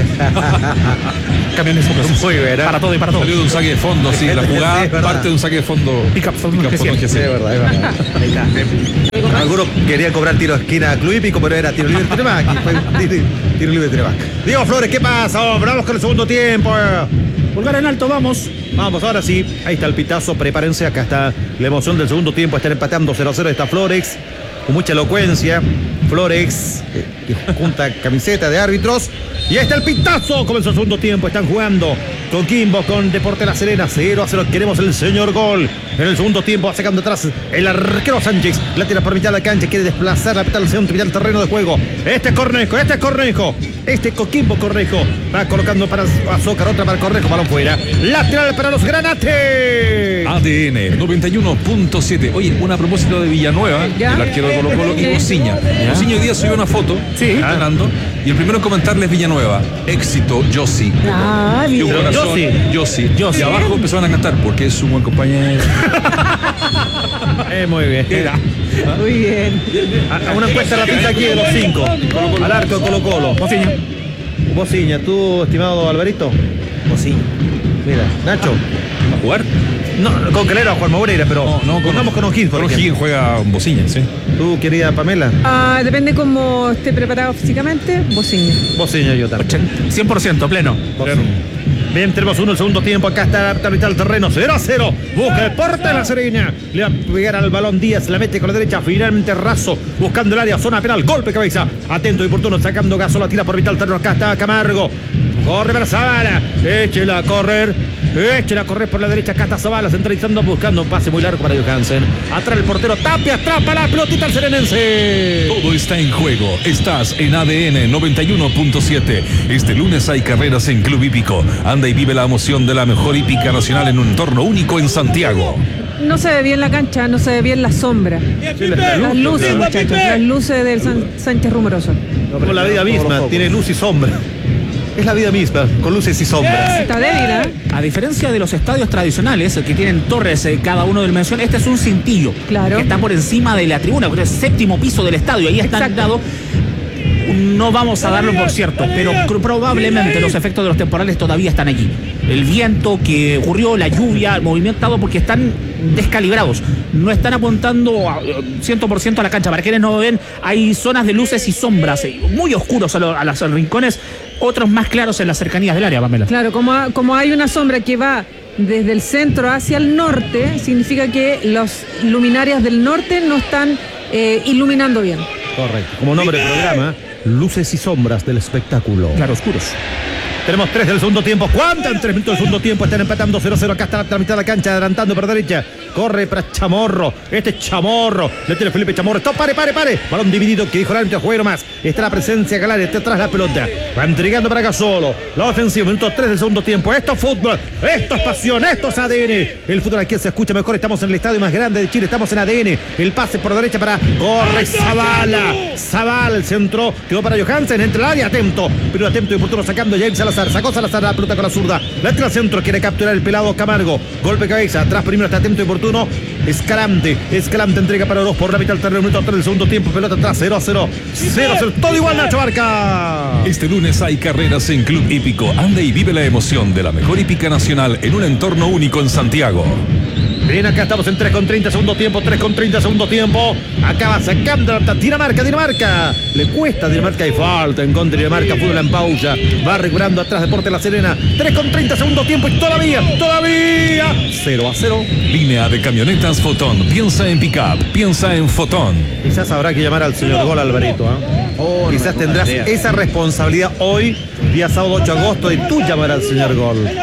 Camiones muy bien, ¿eh? Para todo y para todo. Salió de un saque de fondo, sí, la jugada Sí, parte de un saque de fondo. Pick-up fondo, Pick-up que fondo, sí. que sí. Sí, es verdad, es verdad. Ahí está. Algunos querían cobrar tiro de esquina a Club Hípico, pero era tiro libre Tremac. Y fue tiro, tiro libre Tremac. Diego Flores, ¿qué pasa? Hombre, vamos con el segundo tiempo. Pulgar en alto, vamos. Vamos, ahora sí. Ahí está el pitazo, prepárense. Acá está la emoción del segundo tiempo. Están empatando cero a cero. Está Flores, con mucha elocuencia. Flores, eh, que junta camiseta de árbitros. Y ahí está el pitazo. Comenzó el segundo tiempo. Están jugando con Quimbo, con Deporte La Serena. cero a cero. Queremos el señor gol. En el segundo tiempo va sacando atrás el arquero Sánchez. La tira por mitad de la cancha. Quiere desplazar la pelota al centro, mitad del terreno de juego. Este es Cornejo, este es Cornejo. Este Coquimbo Cornejo. Va colocando para Azócar, otra para Cornejo. Balón fuera. Lateral para los Granates. A D N noventa y uno punto siete. Oye, una a propósito de Villanueva, ¿Ya? el arquero de Colo Colo, y Sí. Bociña. Bociña hoy día subió una foto, Sí. ganando, y el primero en comentarles Villanueva. Éxito, Yossi. Ah, Y un bien. corazón, Yossi. Yossi. Yossi. Y abajo empezaron a cantar, porque es un buen compañero. Eh, muy bien. Muy bien. A, a una encuesta rapidita aquí de los cinco. Al arco de Colo Colo. Bociña. Bociña, tú, estimado Alvarito. Bociña. Mira, Nacho. ¿Va a jugar? No, con Calera o Juan Moreira, pero No, no, con- contamos con O'Higgins, por Con ejemplo. O'Higgins juega Bociña, sí. Tú, querida Pamela. Ah, depende cómo esté preparado físicamente, Bociña. Bociña, yo también. cien por ciento, pleno. Bien, tenemos uno el segundo tiempo. Acá está la mitad del terreno. cero a cero. Busca el porte de La Serena. Le va a pegar al balón Díaz. La mete con la derecha. Finalmente Razo. Buscando el área. Zona penal. Golpe cabeza. Atento y oportuno. Sacando Gaso. La tira por mitad del terreno. Acá está Camargo. Corre para Zavala. Échela a correr. Échela a correr por la derecha. Acá está Zavala. Centralizando. Buscando un pase muy largo para Johansen. Atrás el portero. Tapia. Atrapa la pelotita al serenense. Todo está en juego. Estás en A D N noventa y uno punto siete. Este lunes hay carreras en Club Hípico. Anda y vive la emoción de la mejor hípica nacional en un entorno único en Santiago. No se ve bien la cancha, no se ve bien la sombra. Las luces, muchachos, las luces del San- Sánchez Rumoroso. Como la vida misma. Tiene luz y sombra. Es la vida misma. Con luces y sombras. Está débil, ¿eh? A diferencia de los estadios tradicionales, que tienen torres eh, cada uno de dimensión, este es un cintillo. Claro. Que está por encima de la tribuna, que es el séptimo piso del estadio. Ahí está Exacto. dado. No vamos a darlo por cierto, pero cr- probablemente los efectos de los temporales todavía están allí. El viento que ocurrió, la lluvia, el movimiento, todo porque están descalibrados. No están apuntando a, eh, cien por ciento a la cancha. Para quienes no ven, hay zonas de luces y sombras, eh, muy oscuros a, lo- a los rincones, otros más claros en las cercanías del área, Pamela. Claro, como, ha- como hay una sombra que va desde el centro hacia el norte, significa que los luminarias del norte no están eh, iluminando bien. Correcto. Como nombre del programa, luces y sombras del espectáculo. Claroscuros. Tenemos tres del segundo tiempo. ¿Cuánto? En tres minutos del segundo tiempo están empatando cero a cero. Acá está la mitad de la cancha, adelantando por derecha. Corre para Chamorro. Este es Chamorro. Le tiene Felipe Chamorro. Está, pare, pare, pare. Balón dividido que dijo el árbitro, juego más. Está la presencia Galán, está atrás la pelota. Va entregando para Gasolo. La ofensiva, minuto tres del segundo tiempo. Esto es fútbol. Esto es pasión. Esto es A D N. El fútbol aquí se escucha mejor. Estamos en el estadio más grande de Chile. Estamos en A D N. El pase por derecha para Corre Zavala. Zavala, el centro. Quedó para Johansen. Entre el área, atento. Pero atento y oportuno sacando James Salazar. Sacó Salazar la pelota con la zurda. La tira al centro. Quiere capturar el pelado Camargo. Golpe cabeza. Atrás primero está atento y oportuno. Escalante. Escalante entrega para dos por la mitad del terreno. Minuto tres del segundo tiempo. Pelota atrás. cero a cero. cero a cero. Todo igual, Nacho Barca. Este lunes hay carreras en Club Hípico. Anda y vive la emoción de la mejor hípica nacional en un entorno único en Santiago. Bien, acá estamos en tres con treinta segundo tiempo, tres con treinta segundo tiempo. Acaba sacando la Dinamarca, Dinamarca. Le cuesta a Dinamarca y falta en contra de Dinamarca. Fútbol en pausa. Va recuperando atrás Deporte La Serena. tres con treinta segundo tiempo y todavía, todavía. cero a cero. Línea de camionetas Fotón. Piensa en pick-up. Piensa en Fotón. Quizás habrá que llamar al señor Gol Alvarito. ¿eh? Quizás tendrás esa responsabilidad hoy, día sábado ocho de agosto, de tú llamar al señor Gol.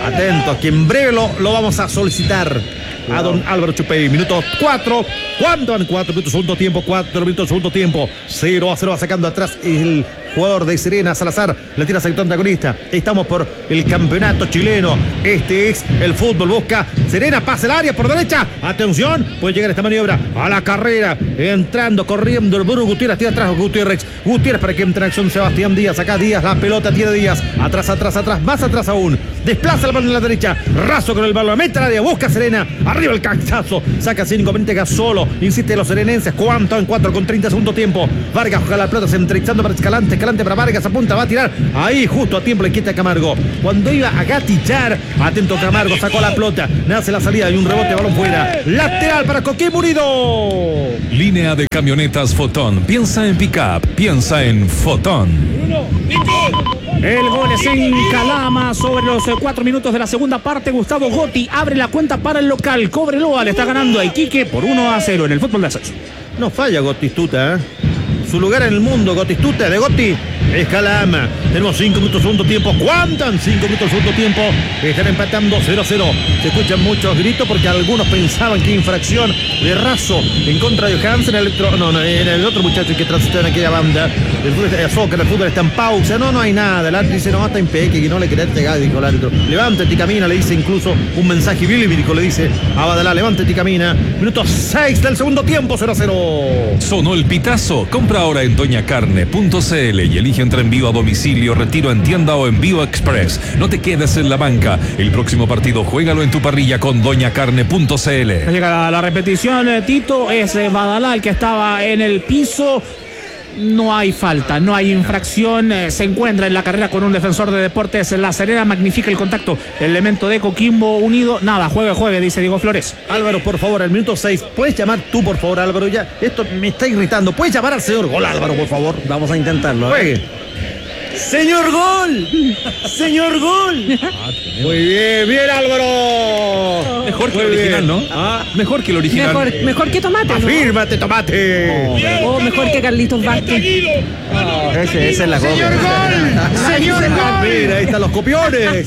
Atentos, que en breve lo, lo vamos a solicitar a don Álvaro Chupey. Minuto cuatro. ¿Cuánto van? cuatro minutos, segundo tiempo. cuatro minutos, segundo tiempo. cero a cero va sacando atrás el jugador de Serena, Salazar. Le tira sector antagonista. Estamos por el campeonato chileno. Este es el fútbol. Busca Serena, pasa el área por derecha. Atención, puede llegar esta maniobra a la carrera. Entrando, corriendo el Bruno Gutiérrez. Tira atrás Gutiérrez. Gutiérrez para que entre en acción Sebastián Díaz. Acá Díaz, la pelota tiene Díaz. Atrás, atrás, atrás. Más atrás aún. Desplaza el balón en la derecha. Raso con el balón. Mete al área. Busca Serena. Arriba el cachazo. Saca cinco veinte Gasolo. Insiste los serenenses. ¿Cuánto? En cuatro con treinta segundo tiempo. Vargas juega la pelota. Se entrevistando para Escalante. Escalante para Vargas. Apunta. Va a tirar. Ahí justo a tiempo le quita a Camargo. Cuando iba a gatillar. Atento Camargo. Sacó la pelota. Nace la salida y un rebote. Balón fuera. Lateral para Coquimbo Unido. Línea de camionetas Fotón. Piensa en pick-up. Piensa en Fotón. El gol es en Calama sobre los cuatro minutos de la segunda parte. Gustavo Gotti abre la cuenta para el local. Cobreloa le está ganando a Iquique por uno a cero en el fútbol de ascenso. No falla Gotistuta, ¿eh? Su lugar en el mundo, Gotistuta de Gotti es Calama. Tenemos cinco minutos segundo tiempo. ¿Cuántan? cinco minutos segundo tiempo. Están empatando cero a cero. Se escuchan muchos gritos porque algunos pensaban que infracción de Raso en contra de Johansen. El otro, no, no, en el otro muchacho que transitó en aquella banda. El fútbol, el soccer, el fútbol está en pausa. No, no hay nada. El árbitro dice, no, está impeque, que no le querés pegar, dijo el árbitro. Levántate y camina, le dice incluso un mensaje bíblico, le dice a Badalá, levántate y camina. Minuto seis del segundo tiempo, cero a cero. Sonó el pitazo. Compra ahora en doña carne punto c l y elige entre envío a domicilio, retiro en tienda o envío express. No te quedes en la banca. El próximo partido juégalo en tu parrilla con doña carne punto c l. Llega la repetición, Tito. Es Badalá el que estaba en el piso. No hay falta, no hay infracción. Eh, se encuentra en la carrera con un defensor de Deportes La Serena. Magnifica el contacto. El elemento de Coquimbo Unido. Nada, juegue, juegue, dice Diego Flores. Álvaro, por favor, al minuto seis. ¿Puedes llamar tú, por favor, Álvaro? Ya, esto me está irritando. ¿Puedes llamar al señor Gol, Álvaro, por favor? Vamos a intentarlo. ¿eh? Juegue. ¡Señor Gol! ¡Señor Gol! Muy bien, bien, Álvaro. Mejor que el original, ¿no? Ah, mejor que el original. Mejor, mejor que Tomate, ¿no? Afírmate, Tomate. O mejor que Carlitos Vázquez. Oh, ese, esa es la ¡Señor Gol! ¡Señor Gol! Mira, ahí están los copiones.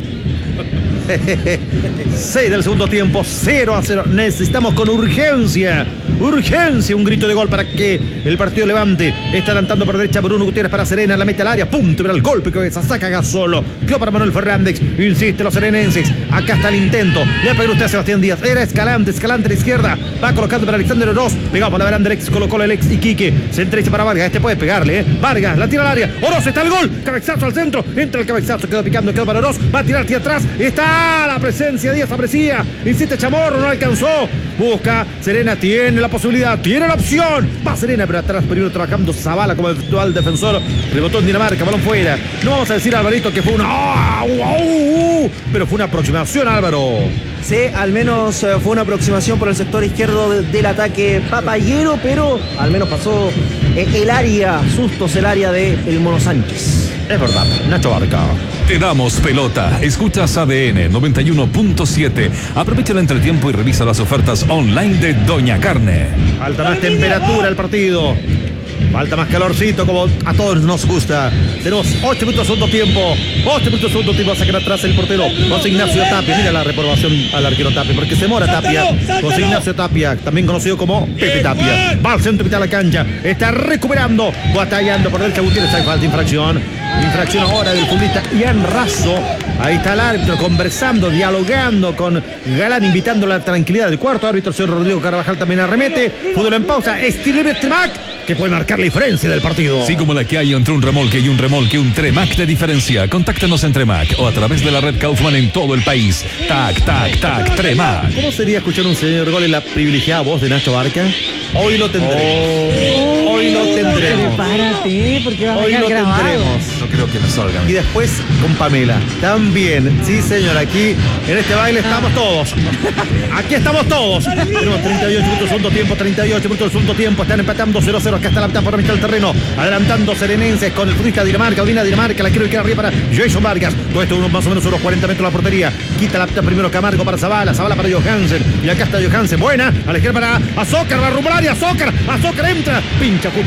seis del segundo tiempo, cero a cero. Necesitamos con urgencia, urgencia, un grito de gol para que el partido levante. Está adelantando por derecha Bruno Gutiérrez para Serena, la mete al área, punto, pero el golpe que saca Gasolo. Quedó para Manuel Fernández, insiste los serenenses. Acá está el intento, le va a pedir usted a Sebastián Díaz. Era Escalante, Escalante a la izquierda, va colocando para Alexander Oroz, pegado por la veranda del ex, colocó el ex Iquique. Se entrecha para Vargas, este puede pegarle, ¿eh? Vargas, la tira al área, Oroz, está el gol, cabezazo al centro, entra el cabezazo, quedó picando, quedó para Oroz, va a tirar hacia atrás, está la presencia, Díaz aprecia, insiste Chamorro, no alcanzó, busca, Serena tiene la posibilidad, tiene la opción, va Serena, pero atrás primero trabajando Zavala como virtual defensor, rebotó en Dinamarca, balón fuera. No vamos a decir, Alvarito, que fue una, ¡oh, oh, oh! pero fue una aproximación, Álvaro. Sí, al menos eh, fue una aproximación por el sector izquierdo de, del ataque papayero, pero al menos pasó eh, el área, sustos el área de el Mono Sánchez. Es verdad, Nacho Barca. Te damos pelota. Escuchas A D N noventa y uno punto siete. Aprovecha el entretiempo y revisa las ofertas online de Doña Carne. Falta más temperatura el partido. Falta más calorcito, como a todos nos gusta. Tenemos ocho minutos segundo tiempo. ocho minutos segundo tiempo. Va a sacar atrás el portero José Ignacio Tapia. Mira la reprobación al arquero Tapia, porque se mora Tapia. José Ignacio Tapia, también conocido como Pepe Tapia. Va al centro mitad de la cancha. Está recuperando. Batallando por derecha Gutiérrez. Hay falta, infracción. Infracción ahora del futbolista Ian Raso. Ahí está el árbitro conversando, dialogando con Galán, invitando la tranquilidad del cuarto árbitro. El señor Rodrigo Carvajal también arremete. Fútbol en pausa. Estilo Tremac, que puede marcar la diferencia del partido. Sí, como la que hay entre un remolque y un remolque, un Tremac de diferencia. Contáctanos en Tremac o a través de la red Kaufman en todo el país. Tac, tac, tac, Tremac. ¿Cómo sería escuchar un señor Gol en la privilegiada voz de Nacho Barca? Hoy lo tendremos. Oh, hoy lo tendremos. Prepárate, porque va a Hoy quedar lo grabado. tendremos. No creo que me salgan. Y después con Pamela. También. Sí, señor. Aquí en este baile estamos todos. Aquí estamos todos. Tenemos treinta y ocho minutos segundo tiempo. treinta y ocho minutos segundo tiempo. Están empatando cero a cero. Acá está la mitad por la mitad del terreno. Adelantando serenenses con el futbolista de Dinamarca. Odina Dinamarca. La quiero ir arriba para Jason Vargas. Todo esto unos, más o menos unos cuarenta metros de la portería. Quita la mitad primero Camargo para Zavala. Zavala para Johansen. Y acá está Johansen. Buena. A la izquierda para Azócar. Va a rumbo al área. Azócar. Azócar entra. Pincha justo a tiempo. Saca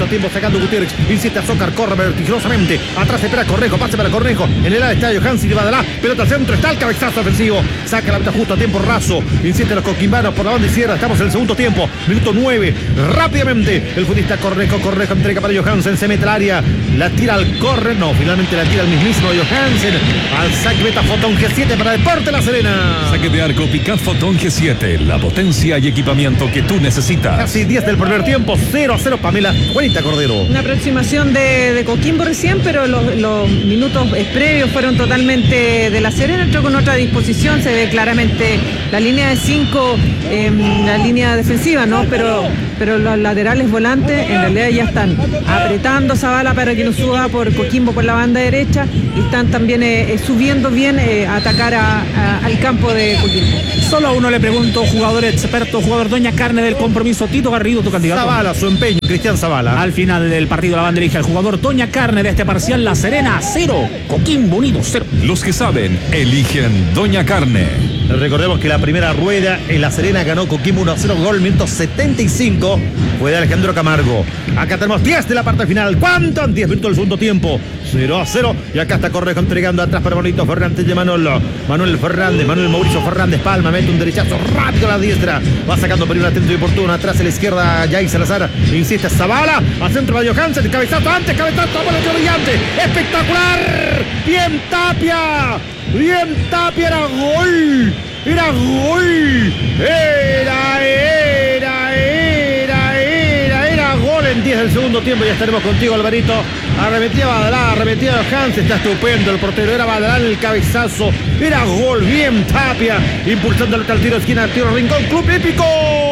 sacando Gutiérrez, insiste Azócar, corre vertiginosamente, atrás espera Cornejo, pase para Cornejo, en el área está Johansen y Badalá, pelota al centro, está el cabezazo ofensivo, saca la pelota justo a tiempo raso, insiste los coquimbanos por la banda izquierda, estamos en el segundo tiempo, minuto nueve, rápidamente, el futbolista Cornejo, Cornejo entrega para Johansen, se mete al área, la tira al corre, no, finalmente la tira al mismísimo Johansen, al saque meta Fotón G siete para Deporte La Serena. Saque de arco Pickup Fotón G siete, la potencia y equipamiento que tú necesitas. Casi diez del primer tiempo, cero a cero Pamela, Juanita Cordero. Una aproximación de, de Coquimbo recién, pero los, los minutos previos fueron totalmente de La Serena, entró con otra disposición, se ve claramente la línea de cinco, eh, la línea defensiva, ¿no? Pero, pero los laterales volantes en realidad ya están apretando Zavala para que no suba por Coquimbo por la banda derecha y están también eh, subiendo bien eh, a atacar a, a, al campo de Coquimbo. Solo a uno le pregunto, jugador experto, jugador Doña Carne del compromiso, Tito Garrido, tu candidato. Zavala, su empeño, Cristian Zavala. Al final del partido la banderija, el jugador Doña Carne de este parcial, La Serena cero, Coquimbo Unido cero. Los que saben, eligen Doña Carne. Recordemos que la primera rueda en La Serena ganó Coquimbo uno a cero, gol minuto setenta y cinco, fue de Alejandro Camargo. Acá tenemos diez de la parte final. ¿Cuánto? diez minutos del segundo tiempo. cero a cero. Y acá está Correjo entregando atrás para Manuelito Fernández de Manolo. Manuel Fernández, Manuel Mauricio Fernández Palma, mete un derechazo rápido a la diestra. Va sacando por un atento y oportuno. Atrás a la izquierda, Jay Salazar. Insiste Zavala. Al centro va Johansen. Cabezazo antes, cabezazo. Bueno, brillante. Espectacular. Bien Tapia. Bien Tapia. Era gol. Era gol. Era, era, era, era, era gol en diez del segundo tiempo. Ya estaremos contigo, Alvarito. Arremetía Badalá, arremetía Johansen. Está estupendo el portero. Era Badalá en el cabezazo. Era gol. Bien Tapia. Impulsando al tiro de esquina. Tiro Rincón. Club Hípico.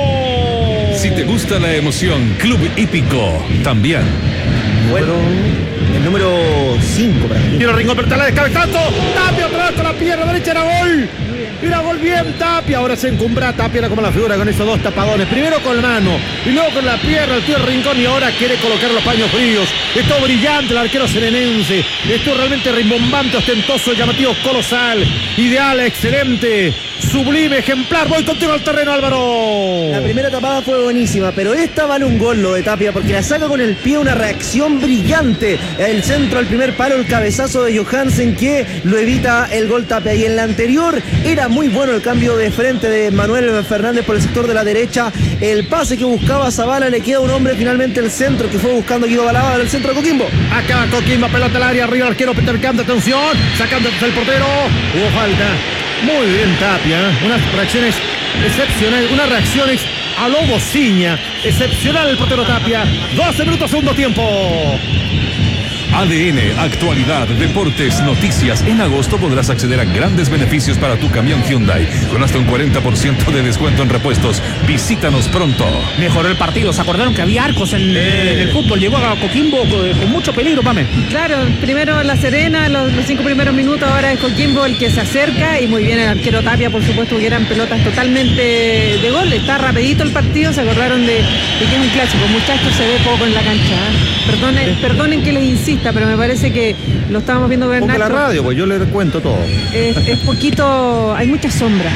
Si te gusta la emoción, Club Hípico también. Bueno, el número cinco para mí. Tiro Rincón, pero de cabezazo. Tapia otra vez con la pierna derecha. Era gol. Era gol bien Tapia. Ahora se encumbra Tapia, era como la figura con esos dos tapadones. Primero con la mano y luego con la pierna. El tío Rincón y ahora quiere colocar los paños fríos. Esto brillante el arquero serenense. Esto realmente rimbombante, ostentoso, llamativo, colosal. Ideal, excelente, sublime, ejemplar. Voy contigo al terreno, Álvaro. La primera tapada fue buenísima, pero esta vale un gol lo de Tapia porque la saca con el pie, una reacción brillante. El centro al primer palo, el cabezazo de Johansen que lo evita el gol Tapia. Y en la anterior era muy bueno el cambio de frente de Manuel Fernández por el sector de la derecha. El pase que buscaba Zavala, le queda un hombre finalmente el centro que fue buscando Guido Balaba del centro de Coquimbo. Acá Coquimbo, pelota al área, arriba el arquero Peter Cante, atención, sacando el portero. Hubo falta. Muy bien Tapia, unas reacciones excepcionales, unas reacciones a lo Bociña. Excepcional el portero Tapia. doce minutos, segundo tiempo. A D N, actualidad, deportes, noticias. En agosto podrás acceder a grandes beneficios para tu camión Hyundai, con hasta un cuarenta por ciento de descuento en repuestos. Visítanos pronto. Mejoró el partido, se acordaron que había arcos en, eh. en el fútbol, llegó a Coquimbo con, con mucho peligro, Pame. Claro, primero La Serena, los, los cinco primeros minutos, ahora es Coquimbo el que se acerca y muy bien el arquero Tapia, por supuesto, que eran pelotas totalmente de gol. Está rapidito el partido, se acordaron de, de que es un clásico. Muchachos, se ve poco en la cancha. ¿eh? Perdonen, perdonen que les insista, pero me parece que lo estábamos viendo Bernardo. Ponga la radio, pues yo le cuento todo. Es, es poquito, hay mucha sombra.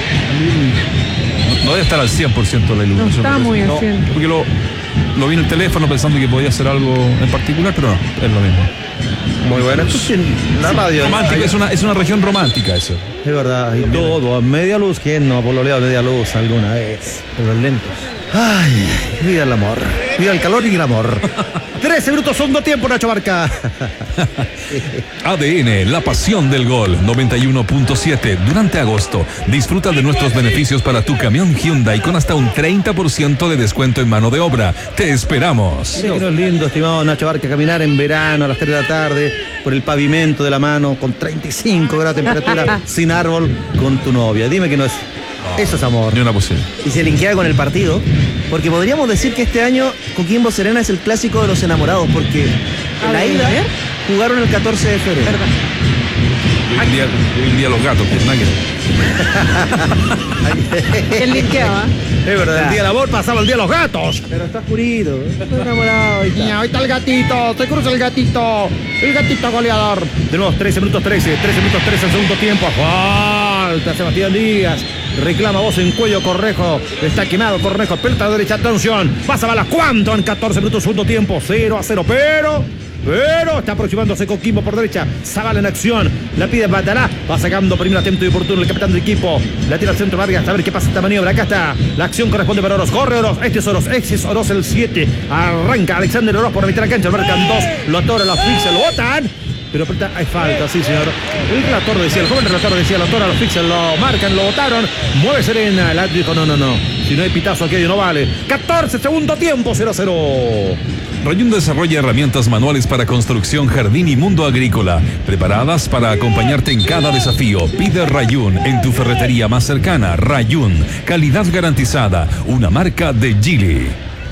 No, no debe estar al cien por ciento la iluminación. No está muy al cien. No, porque lo, lo vi en el teléfono pensando que podía hacer algo en particular, pero no, es lo mismo. Muy bueno. La radio. Romántica, es una, es una región romántica eso. Es verdad, y todo, a media luz, ¿quién no ha pololeado a media luz alguna vez? Pero lentos. Ay, viva el amor, viva el calor y el amor. trece minutos, segundo tiempo, Nacho Barca. A D N, la pasión del gol, noventa y uno punto siete. Durante agosto, disfruta de nuestros beneficios para tu camión Hyundai con hasta un treinta por ciento de descuento en mano de obra. Te esperamos. Sí, que no es lindo, estimado Nacho Barca, caminar en verano a las tres de la tarde por el pavimento de la mano con treinta y cinco grados de temperatura, sin árbol, con tu novia. Dime que no es... Eso es amor. Ni una posibilidad. Y se linkea con el partido, porque podríamos decir que este año Coquimbo Serena es el clásico de los enamorados, porque en la ida jugaron el catorce de febrero. Hoy en día, hoy en día los gatos, pues nada que... El linkeaba. Es verdad, el día del amor pasaba el día de los gatos. Pero está oscurito, estoy enamorado. Ahí está. Ahí está el gatito, se cruza el gatito, el gatito goleador. De nuevo, trece minutos trece, trece minutos trece, el segundo tiempo. Falta Sebastián Díaz. reclama voz en cuello Cornejo, está quemado Cornejo, pelota de derecha, atención, pasa Balas, ¿cuánto? En catorce minutos, segundo tiempo, cero a cero, pero... Pero está aproximándose Coquimbo por derecha. Zavala en acción. La pide Batalá. Va sacando primero atento y oportuno el capitán del equipo. La tira al centro Vargas. A ver qué pasa esta maniobra. Acá está. La acción corresponde para Oroz. Corre Oroz. Este es Oroz. Este es Oroz el siete. Arranca Alexander Oroz por la mitad de la cancha. Marcan dos. Lo atora, lo asfixia, lo botan. Pero hay falta, sí, señor. El relator decía, el joven relator decía, lo atora, lo asfixian, lo marcan, lo botaron. Mueve Serena. El árbitro dijo, no, no, no. Si no hay pitazo aquello no vale. catorce, segundo tiempo, cero a cero. Rayún desarrolla herramientas manuales para construcción, jardín y mundo agrícola, preparadas para acompañarte en cada desafío. Pide Rayún en tu ferretería más cercana. Rayún, calidad garantizada, una marca de Geely.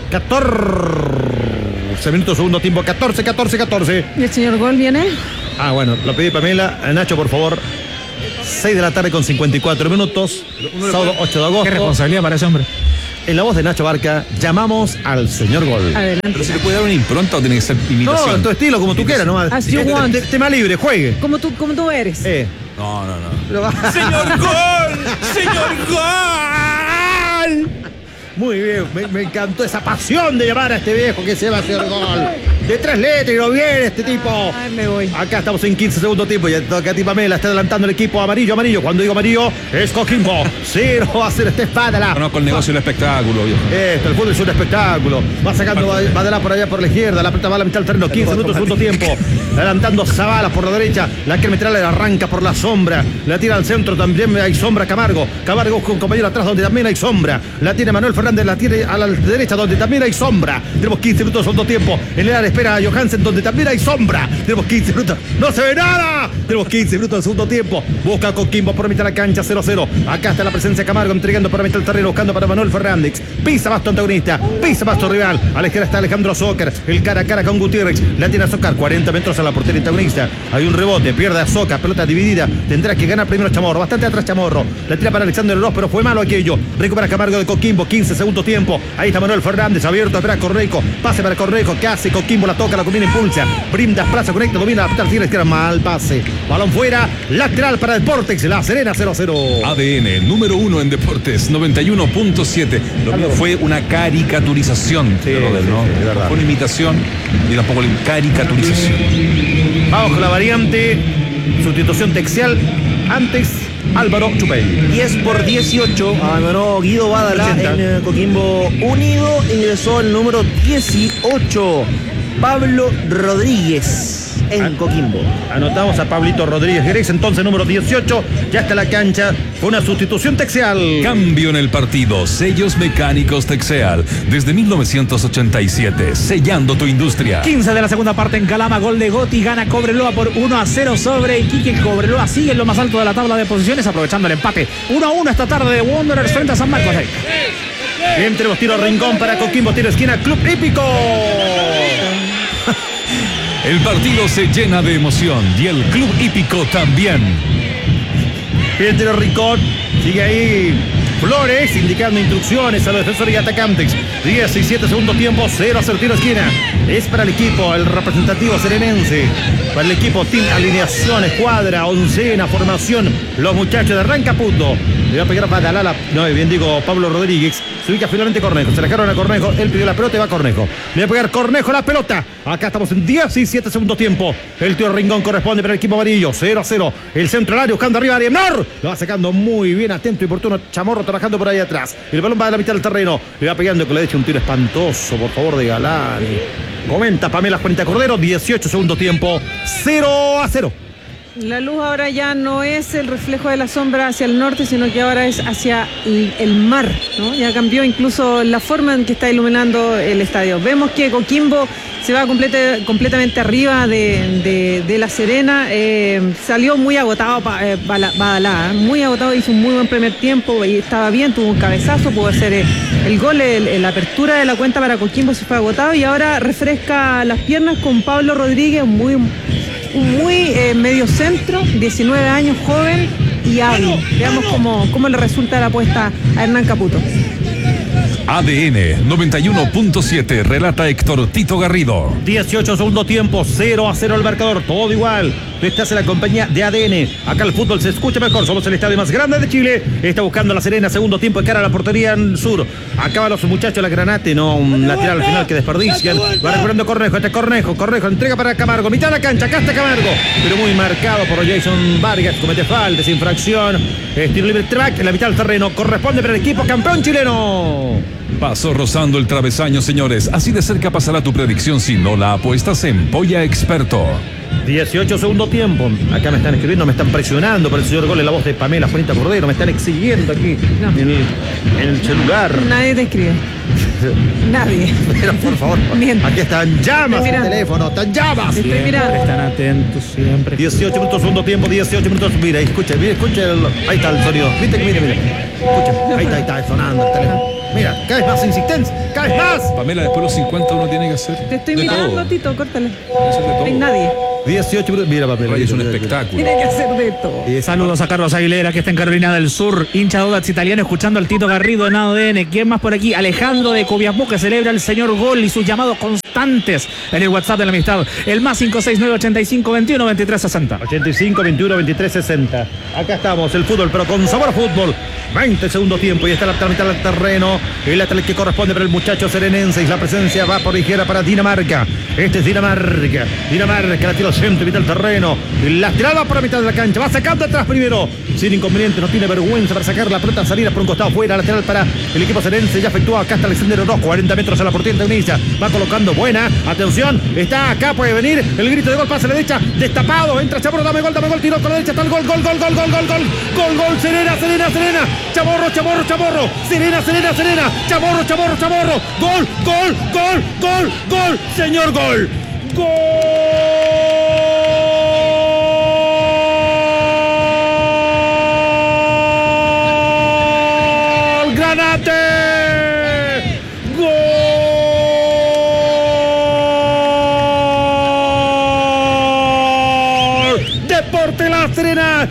catorce minutos, segundo tiempo, catorce, catorce, catorce. ¿Y el señor Gol viene? Ah, bueno, lo pedí Pamela. Nacho, por favor. seis de la tarde con cincuenta y cuatro minutos. Sábado ocho de agosto. Qué responsabilidad para ese hombre. En la voz de Nacho Barca, llamamos al señor Gol. Adelante. Pero si le puede dar una impronta o tiene que ser imitación. No, tu estilo, como tú quieras, nomás. As you Este, want. te- Tema libre, juegue. Como tú, como tú eres. Eh. No, no, no. Pero- ¡Señor Gol! ¡Señor Gol! Muy bien, me, me encantó esa pasión de llamar a este viejo que se va a hacer gol. De tres letras y lo viene este tipo. Ay, me voy. Acá estamos en quince segundo tiempo. Ya toca a ti, Pamela. Está adelantando el equipo amarillo, amarillo. Cuando digo amarillo, es Coquimbo. Cero va a ser este Badalá. Conozco el negocio del espectáculo, viejo. Esto, el fútbol es un espectáculo. Va sacando Badalá por allá por la izquierda. La pelota va a la mitad del terreno. quince minutos, segundo tiempo. Adelantando Zavala por la derecha. La que meterá le arranca por la sombra. La tira al centro. También hay sombra Camargo. Camargo con compañero atrás donde también hay sombra. La tiene Manuel Fernández. La tiene a la derecha donde también hay sombra. Tenemos quince minutos, segundo tiempo. En el área espera a Johansen donde también hay sombra. Tenemos quince minutos. ¡No se ve nada! Tenemos quince minutos del segundo tiempo. Busca a Coquimbo por mitad de la cancha, cero a cero. Acá está la presencia de Camargo entregando por mitad del terreno, buscando para Manuel Fernández. Pisa Basto antagonista, pisa Basto rival. A la izquierda está Alejandro Zócar. El cara a cara con Gutiérrez. La tiene a Zócar, cuarenta metros a la portería antagonista. Hay un rebote, pierde a Zócar, pelota dividida. Tendrá que ganar primero Chamorro. Bastante atrás Chamorro. La tira para Alexander Oroz, pero fue malo aquello. Recupera Camargo de Coquimbo, quince segundo tiempo. Ahí está Manuel Fernández, abierto, espera Cornejo. Pase para Cornejo, que hace Coquimbo, la toca, la combina, impulsa. Brinda, plaza, conecta, domina la pelota al tiro izquierda, mal pase. Balón fuera, lateral para Deportes, La Serena, cero a cero. A D N, número uno en deportes, noventa y uno punto siete. Lo mío fue una caricaturización. Sí, de Rodel, sí, ¿no? sí, es verdad. Fue una imitación y tampoco la caricaturización. Vamos con la variante. Sustitución textual. Antes, Álvaro Chupey. diez por dieciocho. Abandonó Guido Badalá ochenta. en eh, Coquimbo Unido. Ingresó el número dieciocho. Pablo Rodríguez en Coquimbo. Anotamos a Pablito Rodríguez Grez, entonces número dieciocho. Ya está en la cancha. Fue una sustitución textual. Cambio en el partido. Sellos mecánicos Texeal. Desde mil novecientos ochenta y siete. Sellando tu industria. quince de la segunda parte en Calama, gol de Gotti, gana Cobreloa por uno a cero sobre Iquique. Cobreloa sigue en lo más alto de la tabla de posiciones, aprovechando el empate uno a uno esta tarde de Wanderers frente a San Marcos. Bien, tenemos tiro rincón para Coquimbo, tiro esquina, Club Hípico. El partido se llena de emoción y el Club Hípico también. Bien, tiro rincón, sigue ahí Flores indicando instrucciones a los defensores y atacantes. diecisiete segundo tiempo, cero a cero, tiro esquina. Es para el equipo, el representativo serenense. Para el equipo, team, alineación, escuadra, oncena, formación. Los muchachos de Rancaputo. Le va a pegar Badalá, no, bien digo, Pablo Rodríguez. Se ubica finalmente Cornejo. Se la dejaron a Cornejo. Él pidió la pelota y va Cornejo. Le va a pegar Cornejo la pelota. Acá estamos en diecisiete segundo tiempo. El tiro rincón corresponde para el equipo amarillo. cero a cero. El centro del área buscando arriba a Nor. Lo va sacando muy bien, atento y oportuno. Chamorro trabajando por ahí atrás. El balón va a la mitad del terreno. Le va pegando con la derecha un tiro espantoso, por favor, de Galani. Comenta Pamela Juanita Cordero. dieciocho segundo tiempo. cero a cero. La luz ahora ya no es el reflejo de la sombra hacia el norte, sino que ahora es hacia el, el mar, ¿no? Ya cambió incluso la forma en que está iluminando el estadio. Vemos que Coquimbo se va complete, completamente arriba de, de, de La Serena. Eh, salió muy agotado pa, eh, Badalá, ¿eh? Muy agotado, hizo un muy buen primer tiempo y estaba bien, tuvo un cabezazo, pudo hacer eh, el gol, el, el, la apertura de la cuenta para Coquimbo se fue agotado y ahora refresca las piernas con Pablo Rodríguez, muy... un muy eh, medio centro, diecinueve años, joven y hábil. Veamos cómo, cómo le resulta la apuesta a Hernán Caputo. A D N noventa y uno punto siete, relata Héctor Tito Garrido. dieciocho segundo tiempo, cero a cero el marcador, todo igual. Tú estás en la compañía de A D N. Acá el fútbol se escucha mejor. Somos el estadio más grande de Chile. Está buscando La Serena, segundo tiempo de cara a la portería en sur. Acaban los muchachos la Granate, no un lateral al final que desperdician. Va recuperando Cornejo, este Cornejo, Cornejo, entrega para Camargo, mitad de la cancha, acá está Camargo. Pero muy marcado por Jason Vargas, comete falta, infracción. Estilo libre track en la mitad del terreno. Corresponde para el equipo campeón chileno. Pasó rozando el travesaño, señores. Así de cerca pasará tu predicción si no la apuestas en Polla Experto. dieciocho segundo tiempo. Acá me están escribiendo, me están presionando por el señor gol en la voz de Pamela Juanita Cordero. Me están exigiendo aquí no. en, el, en el celular. Nadie te escribe. Nadie. Pero por favor, miento. Aquí están llamas el teléfono, están llamas. Estoy mirando. Están atentos siempre. dieciocho minutos, segundo tiempo, dieciocho minutos. Mira, escucha, mira, escucha. El, ahí está el sonido. Viste que mire, mire. Escucha, ahí está, ahí está sonando el teléfono. Mira, cada vez más insistencia, cada vez más. Pamela, después de los cincuenta uno tiene que hacer. Te estoy de mirando, todo. Tito, córtale. No hay nadie. dieciocho minutos. Mira, Pamela. Oye, es un espectáculo. Tiene que hacer de todo. Eh, saludos a Carlos Aguilera, que está en Carolina del Sur. Hincha de Audax Italiano, escuchando al Tito Garrido en A D N. ¿Quién más por aquí? Alejandro de Copiapó, que celebra el señor gol y sus llamados constantes en el WhatsApp de la amistad. El más cinco seis nueve ochenta y cinco veintiuno veintitrés sesenta. ochenta y cinco veintiuno veintitrés sesenta. Acá estamos, el fútbol, pero con sabor a fútbol. veinte segundo tiempo y está la mitad del terreno. El lateral que corresponde para el muchacho serenense. Y la presencia va por izquierda para Dinamarca. Este es Dinamarca. Dinamarca la tira al centro, mitad del terreno. La tirada por la mitad de la cancha. Va sacando atrás primero. Sin inconveniente, no tiene vergüenza para sacar la pelota, salir por un costado fuera. Lateral para el equipo serenense. Ya efectúa acá está Alexander Oroz. cuarenta metros a la portería de Inicia. Va colocando buena. Atención. Está acá, puede venir. El grito de gol pasa a la derecha. Destapado. Entra Chamorro. Dame gol, dame gol. Tiro con la derecha. Está el gol, gol, gol, gol, gol, gol, gol. Gol, gol. Serena, Serena, Serena. Chamorro, Chamorro, Chamorro. Serena, Serena, Serena. Chamorro, Chamorro, Chamorro. Gol, gol, gol, gol, gol. Señor gol. Gol. Granate. Gol. Deporte La Serena.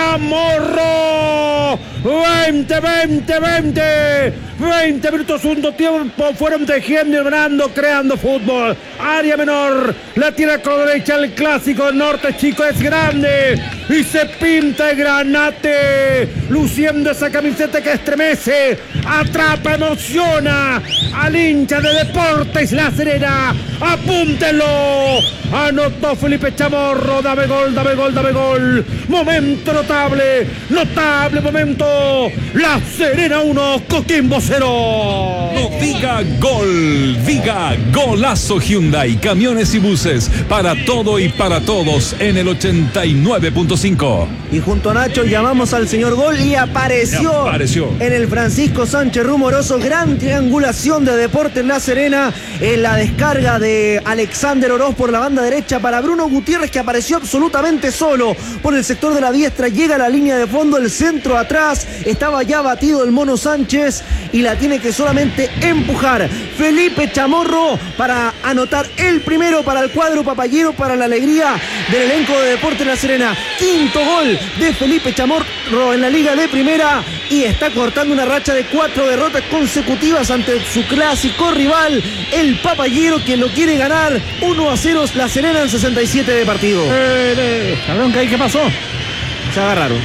Chamorro. veinte, veinte, veinte. veinte minutos, segundo tiempo. Fueron tejiendo y ganando, creando fútbol. Área menor. La tira con la derecha. El clásico norte chico es grande. Y se pinta el Granate. Luciendo esa camiseta que estremece. Atrapa, emociona al hincha de Deportes La Serena. Apúntenlo. Anotó Felipe Chamorro. Dame gol, dame gol, dame gol. Momento notable. Notable momento. La Serena uno, Coquimbo cero. No diga gol, diga golazo. Hyundai, camiones y buses, para todo y para todos en el ochenta y nueve punto cinco. Y junto a Nacho llamamos al señor gol y apareció, apareció. en el Francisco Sánchez Rumoroso. Gran triangulación de Deportes La Serena en la descarga de Alexander Oroz por la banda derecha para Bruno Gutiérrez, que apareció absolutamente solo por el sector de la diestra. Llega a la línea de fondo, el centro atrás. Estaba ya batido el Mono Sánchez y la tiene que solamente empujar Felipe Chamorro para anotar el primero para el cuadro papayero, para la alegría del elenco de Deportes La Serena. Quinto gol de Felipe Chamorro en la Liga de Primera y está cortando una racha de cuatro derrotas consecutivas ante su clásico rival, el papayero, quien lo quiere ganar uno a cero La Serena en sesenta y siete de partido. Eh, eh, cabrón, ¿qué pasó? Se agarraron.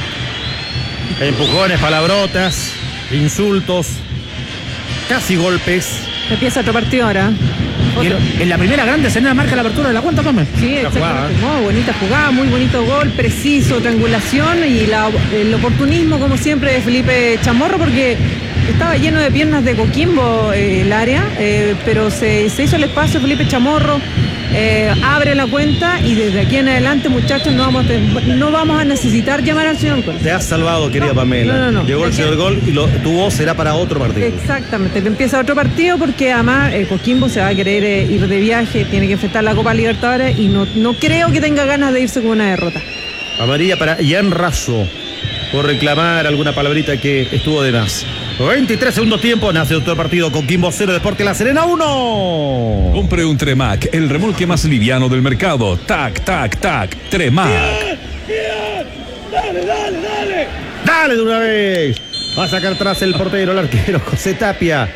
Empujones, palabrotas, insultos, casi golpes. Empieza otro partido ahora. En, en la primera grande Serena marca la apertura de la cuenta, Pame. Sí, exactamente. No, bonita jugada, muy bonito gol, preciso, triangulación y la, el oportunismo, como siempre, de Felipe Chamorro, porque estaba lleno de piernas de Coquimbo eh, el área, eh, pero se, se hizo el espacio. Felipe Chamorro eh, abre la cuenta y desde aquí en adelante, muchachos, no vamos a, no vamos a necesitar llamar al señor gol. Te has salvado, querida no, Pamela. No, no, no. Llegó el señor gol y lo, tu voz será para otro partido. Exactamente, empieza otro partido porque además eh, Coquimbo se va a querer eh, ir de viaje, tiene que enfrentar la Copa Libertadores y no, no creo que tenga ganas de irse con una derrota. Amarilla para Ian Razo por reclamar alguna palabrita que estuvo de más. veintitrés segundo tiempo, nace otro partido. Coquimbo cero, Deportes La Serena uno. Compre un Tremac, el remolque más liviano del mercado. Tac, tac, tac, Tremac. Bien, bien. Dale, dale, dale. Dale de una vez. Va a sacar atrás el portero, el arquero José Tapia.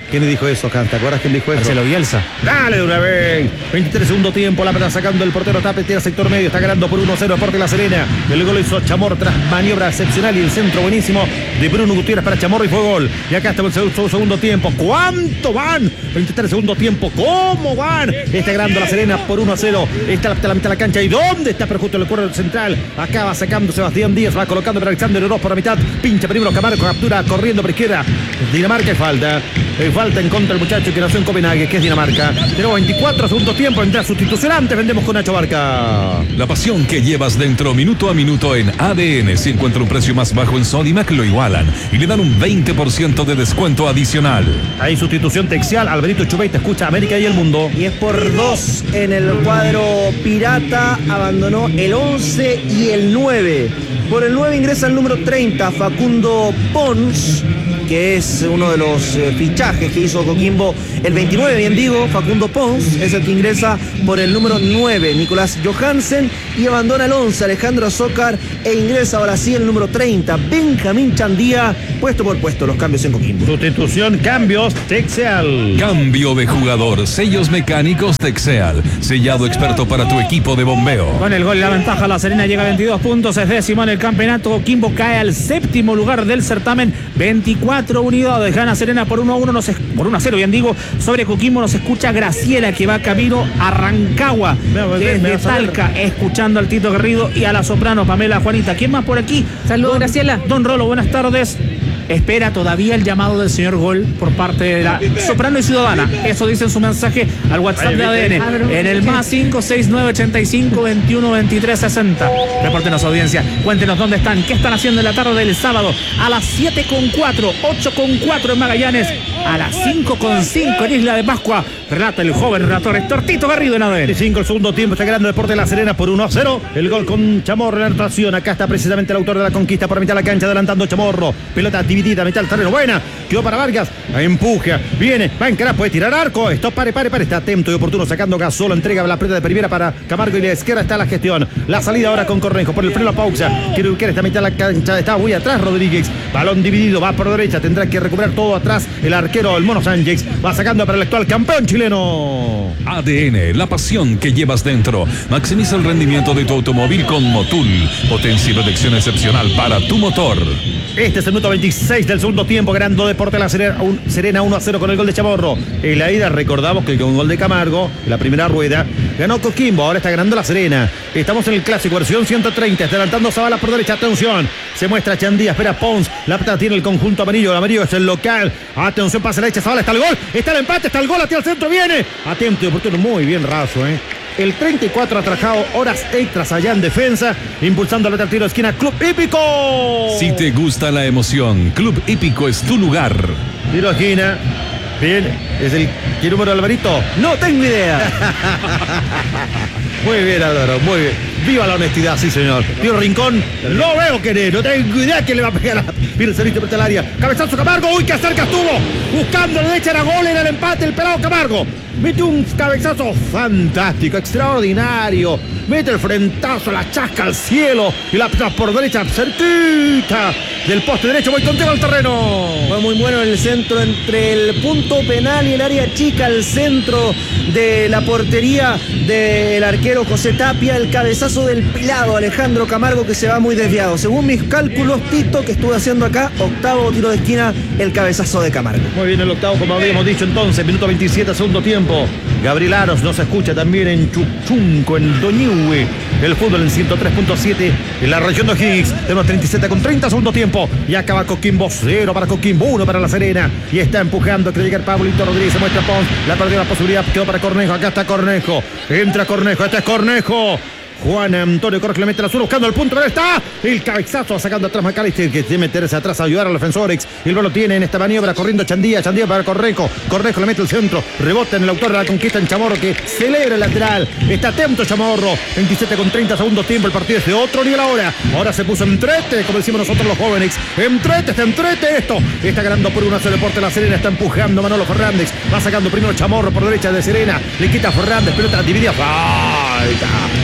¿Quién le dijo eso, Canta? ¿Te acuerdas quién dijo eso? Marcelo Bielsa. Dale de una vez. veintitrés segundo tiempo, la pelota sacando el portero Tapete al sector medio, está ganando por uno cero Deportes La Serena. El gol hizo Chamorro tras maniobra excepcional y el centro buenísimo de Bruno Gutiérrez para Chamorro y fue gol. Y acá está el segundo, segundo tiempo. ¿Cuánto van? veintitrés segundo tiempo. ¿Cómo van? Está ganando La Serena por uno a cero. Está la, la mitad de la cancha. ¿Y dónde está? Pero justo en el cuadro central. Acá va sacando Sebastián Díaz, va colocando para Alexander Oroz por la mitad. Pincha primero Camargo, captura corriendo por izquierda. Dinamarca y falta. Eh, falta en contra el muchacho que nació en Copenhague, que es Dinamarca. Tenemos veinticuatro segundo tiempo. Entra sustitución antes. Vendemos con Nacho Barca. La pasión que llevas dentro minuto a minuto en A D N. Si encuentra un precio más bajo en Sodimac, lo igualan y le dan un veinte por ciento de descuento adicional. Hay sustitución Texial. Alberito Chubey te escucha América y el mundo. Y es por dos en el cuadro pirata. Abandonó el once y el nueve. Por el nueve ingresa el número treinta, Facundo Pons, que es uno de los eh, fichajes que hizo Coquimbo. El veintinueve, bien digo, Facundo Pons es el que ingresa por el número nueve, Nicolás Johansen, y abandona el once, Alejandro Azócar, e ingresa ahora sí el número treinta, Benjamín Chandía, puesto por puesto los cambios en Coquimbo. Sustitución, cambios, Texeal. Cambio de jugador, sellos mecánicos Texeal, sellado experto para tu equipo de bombeo. Con el gol y la ventaja, La Serena llega a veintidós puntos, es décimo en el campeonato. Coquimbo cae al séptimo lugar del certamen, veinticuatro unidades, gana Serena por uno a uno, nos es, por uno a cero, bien digo, sobre Coquimbo nos escucha Graciela, que va camino a Rancagua, desde Talca, escuchando al Tito Garrido y a la soprano Pamela Juanita. ¿Quién más por aquí? Saludos, Graciela. Don Rolo, buenas tardes. Espera todavía el llamado del señor Gol por parte de la soprano y ciudadana. Eso dice en su mensaje al WhatsApp de A D N. En el más cinco seis nueve ochenta y cinco veintiuno veintitrés sesenta. Repórtenos, audiencia. Cuéntenos dónde están, qué están haciendo en la tarde del sábado. A las siete con cuatro, ocho con cuatro en Magallanes. A las cinco con cinco en Isla de Pascua. Relata el joven relator Héctor Tito Garrido en A D N. veinticinco el segundo tiempo, está ganando Deportes La Serena por uno a cero. El gol con Chamorro en la anotación. Acá está precisamente el autor de la conquista por mitad de la cancha, adelantando Chamorro. Pelota dividida, mitad del terreno, buena. Quedó para Vargas, empuja, viene, va a encarar, puede tirar arco. Esto, pare, pare, pare. Está atento y oportuno sacando Gasol. Entrega la pelota de primera para Camargo y la izquierda está la gestión. La salida ahora con Cornejo por el freno a Pauxa. Quiere ubicar esta mitad de la cancha. Está muy atrás Rodríguez. Balón dividido, va por derecha. Tendrá que recuperar todo atrás el arquero, el Mono Sánchez. Va sacando para el actual campeón chileno. A D N, la pasión que llevas dentro. Maximiza el rendimiento de tu automóvil con Motul. Potencia y protección excepcional para tu motor. Este es el minuto veintiséis del segundo tiempo, ganando Deportes La Serena, un, Serena uno a cero con el gol de Chamorro. En la ida recordamos que con un gol de Camargo, en la primera rueda, ganó Coquimbo, ahora está ganando La Serena. Estamos en el clásico, versión ciento treinta, está adelantando Zavala por derecha, atención. Se muestra Chandía, espera Pons, la pelota tiene el conjunto amarillo, el amarillo es el local. Atención, pasa la derecha, Zavala, está el gol, está el empate, está el gol, hacia el centro, viene. Atento y oportuno, muy bien Razo, eh. El treinta y cuatro ha trabajado horas extras allá en defensa, impulsando el tiro de esquina. Club Hípico. Si te gusta la emoción, Club Hípico es tu lugar. Tiro de esquina. Bien, es el ¿qué número, Alvarito? No tengo idea. Muy bien, Álvaro, muy bien. Viva la honestidad, sí, señor. Tiro Rincón, lo veo querer, no tengo idea quién le va a pegar. Viene el servicio por el área. Cabezazo Camargo, uy, qué cerca estuvo. Buscando la derecha, era gol, era el empate, el pelado Camargo. Mete un cabezazo fantástico, extraordinario. Mete el frentazo, la chasca al cielo. Y la por derecha, cerquita del poste derecho. Voy contigo al terreno. Fue muy bueno en el centro, entre el punto penal y el área chica, al centro de la portería del arquero José Tapia. El cabezazo del pelado Alejandro Camargo, que se va muy desviado. Según mis cálculos, Tito, que estuve haciendo acá, octavo tiro de esquina, el cabezazo de Camargo. Muy bien el octavo, como habíamos dicho entonces. Minuto veintisiete, segundo tiempo. Gabriel Aros nos escucha también en Chuchunco, en Doñihue. El fútbol en ciento tres punto siete en la región de O'Higgins. Tenemos treinta y siete con treinta, segundo tiempo. Y acaba Coquimbo, cero para Coquimbo, uno para La Serena. Y está empujando, quiere llegar Pablito Rodríguez, se muestra Pons. La perdió la posibilidad, quedó para Cornejo. Acá está Cornejo. Entra Cornejo, este es Cornejo. Juan Antonio Corre, le mete la sur buscando el punto, pero está el cabezazo sacando atrás McAllister, que debe meterse atrás a ayudar al defensor. El balón lo tiene en esta maniobra corriendo Chandía, Chandía para Cornejo, Cornejo le mete el centro, rebota en el autor de la conquista en Chamorro, que celebra el lateral. Está atento Chamorro, veintisiete con treinta, segundo tiempo, el partido es de otro nivel ahora. Ahora se puso entrete, como decimos nosotros los jóvenes. Entrete, está entrete esto. Está ganando por una sola Deportes La Serena, está empujando Manolo Fernández, va sacando primero Chamorro por derecha de Serena, le quita Fernández, pelota dividida, falta.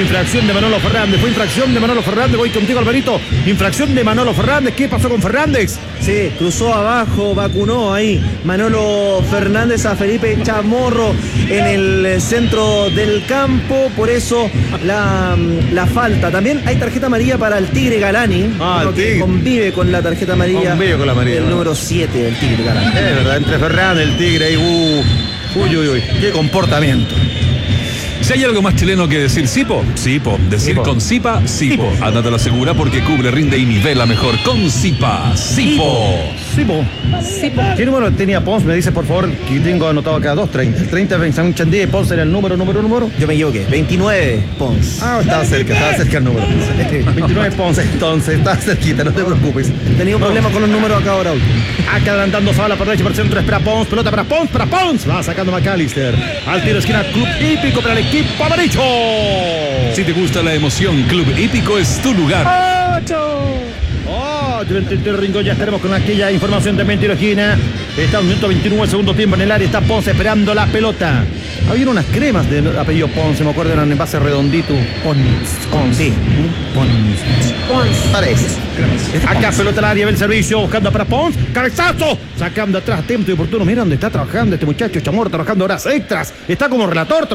infracción de Manolo Fernández. Fue infracción de Manolo Fernández. Voy contigo, Alvarito. Infracción de Manolo Fernández. ¿Qué pasó con Fernández? Sí, cruzó abajo, vacunó ahí Manolo Fernández a Felipe Chamorro en el centro del campo. Por eso la, la falta. También hay tarjeta amarilla para el Tigre Galani. Ah, el Tigre. Que convive con la tarjeta amarilla. Convive con la amarilla. El número siete del Tigre Galani. Es verdad, entre Fernández, el Tigre y uh, uy, uy, uy. Qué comportamiento. Si hay algo más chileno que decir Sipo, Sipo. Decir Sipo. con Sipa, Sipo. Ándate la segura porque cubre, rinde y nivela mejor. Con Sipa, Sipo. Sipo. Sipo. ¿Qué número tenía Pons? Me dice, por favor, que tengo anotado acá. dos treinta. El treinta de San Chandí y Pons era el número, número, número. Yo me equivoqué. veintinueve, Pons. Ah, estaba cerca, estaba cerca el número. veintinueve Pons, entonces, estaba cerquita, no te preocupes. Tenía un problema con los números acá ahora. Acá adelantando Zavala por derecha, por centro, espera Pons, pelota para Pons, para Pons. Va sacando McAllister. Al tiro de esquina, Club Hípico para el equipo amarillo. Si te gusta la emoción, Club Hípico es tu lugar. Oh, el rincón, ya estaremos con aquella información de tiro esquina. Está un minuto veintinueve, segundo tiempo en el área. Está Ponce esperando la pelota. Había unas cremas de apellido Ponce, me acuerdo, eran en base redondito. Ponce. Ponce. Ponce. Parece. Acá pelota al área, ve el servicio, buscando para Ponce. Cabezazo. Sacando atrás, atento y oportuno. Mira dónde está trabajando este muchacho Chamorro, trabajando horas extras. Está como relator.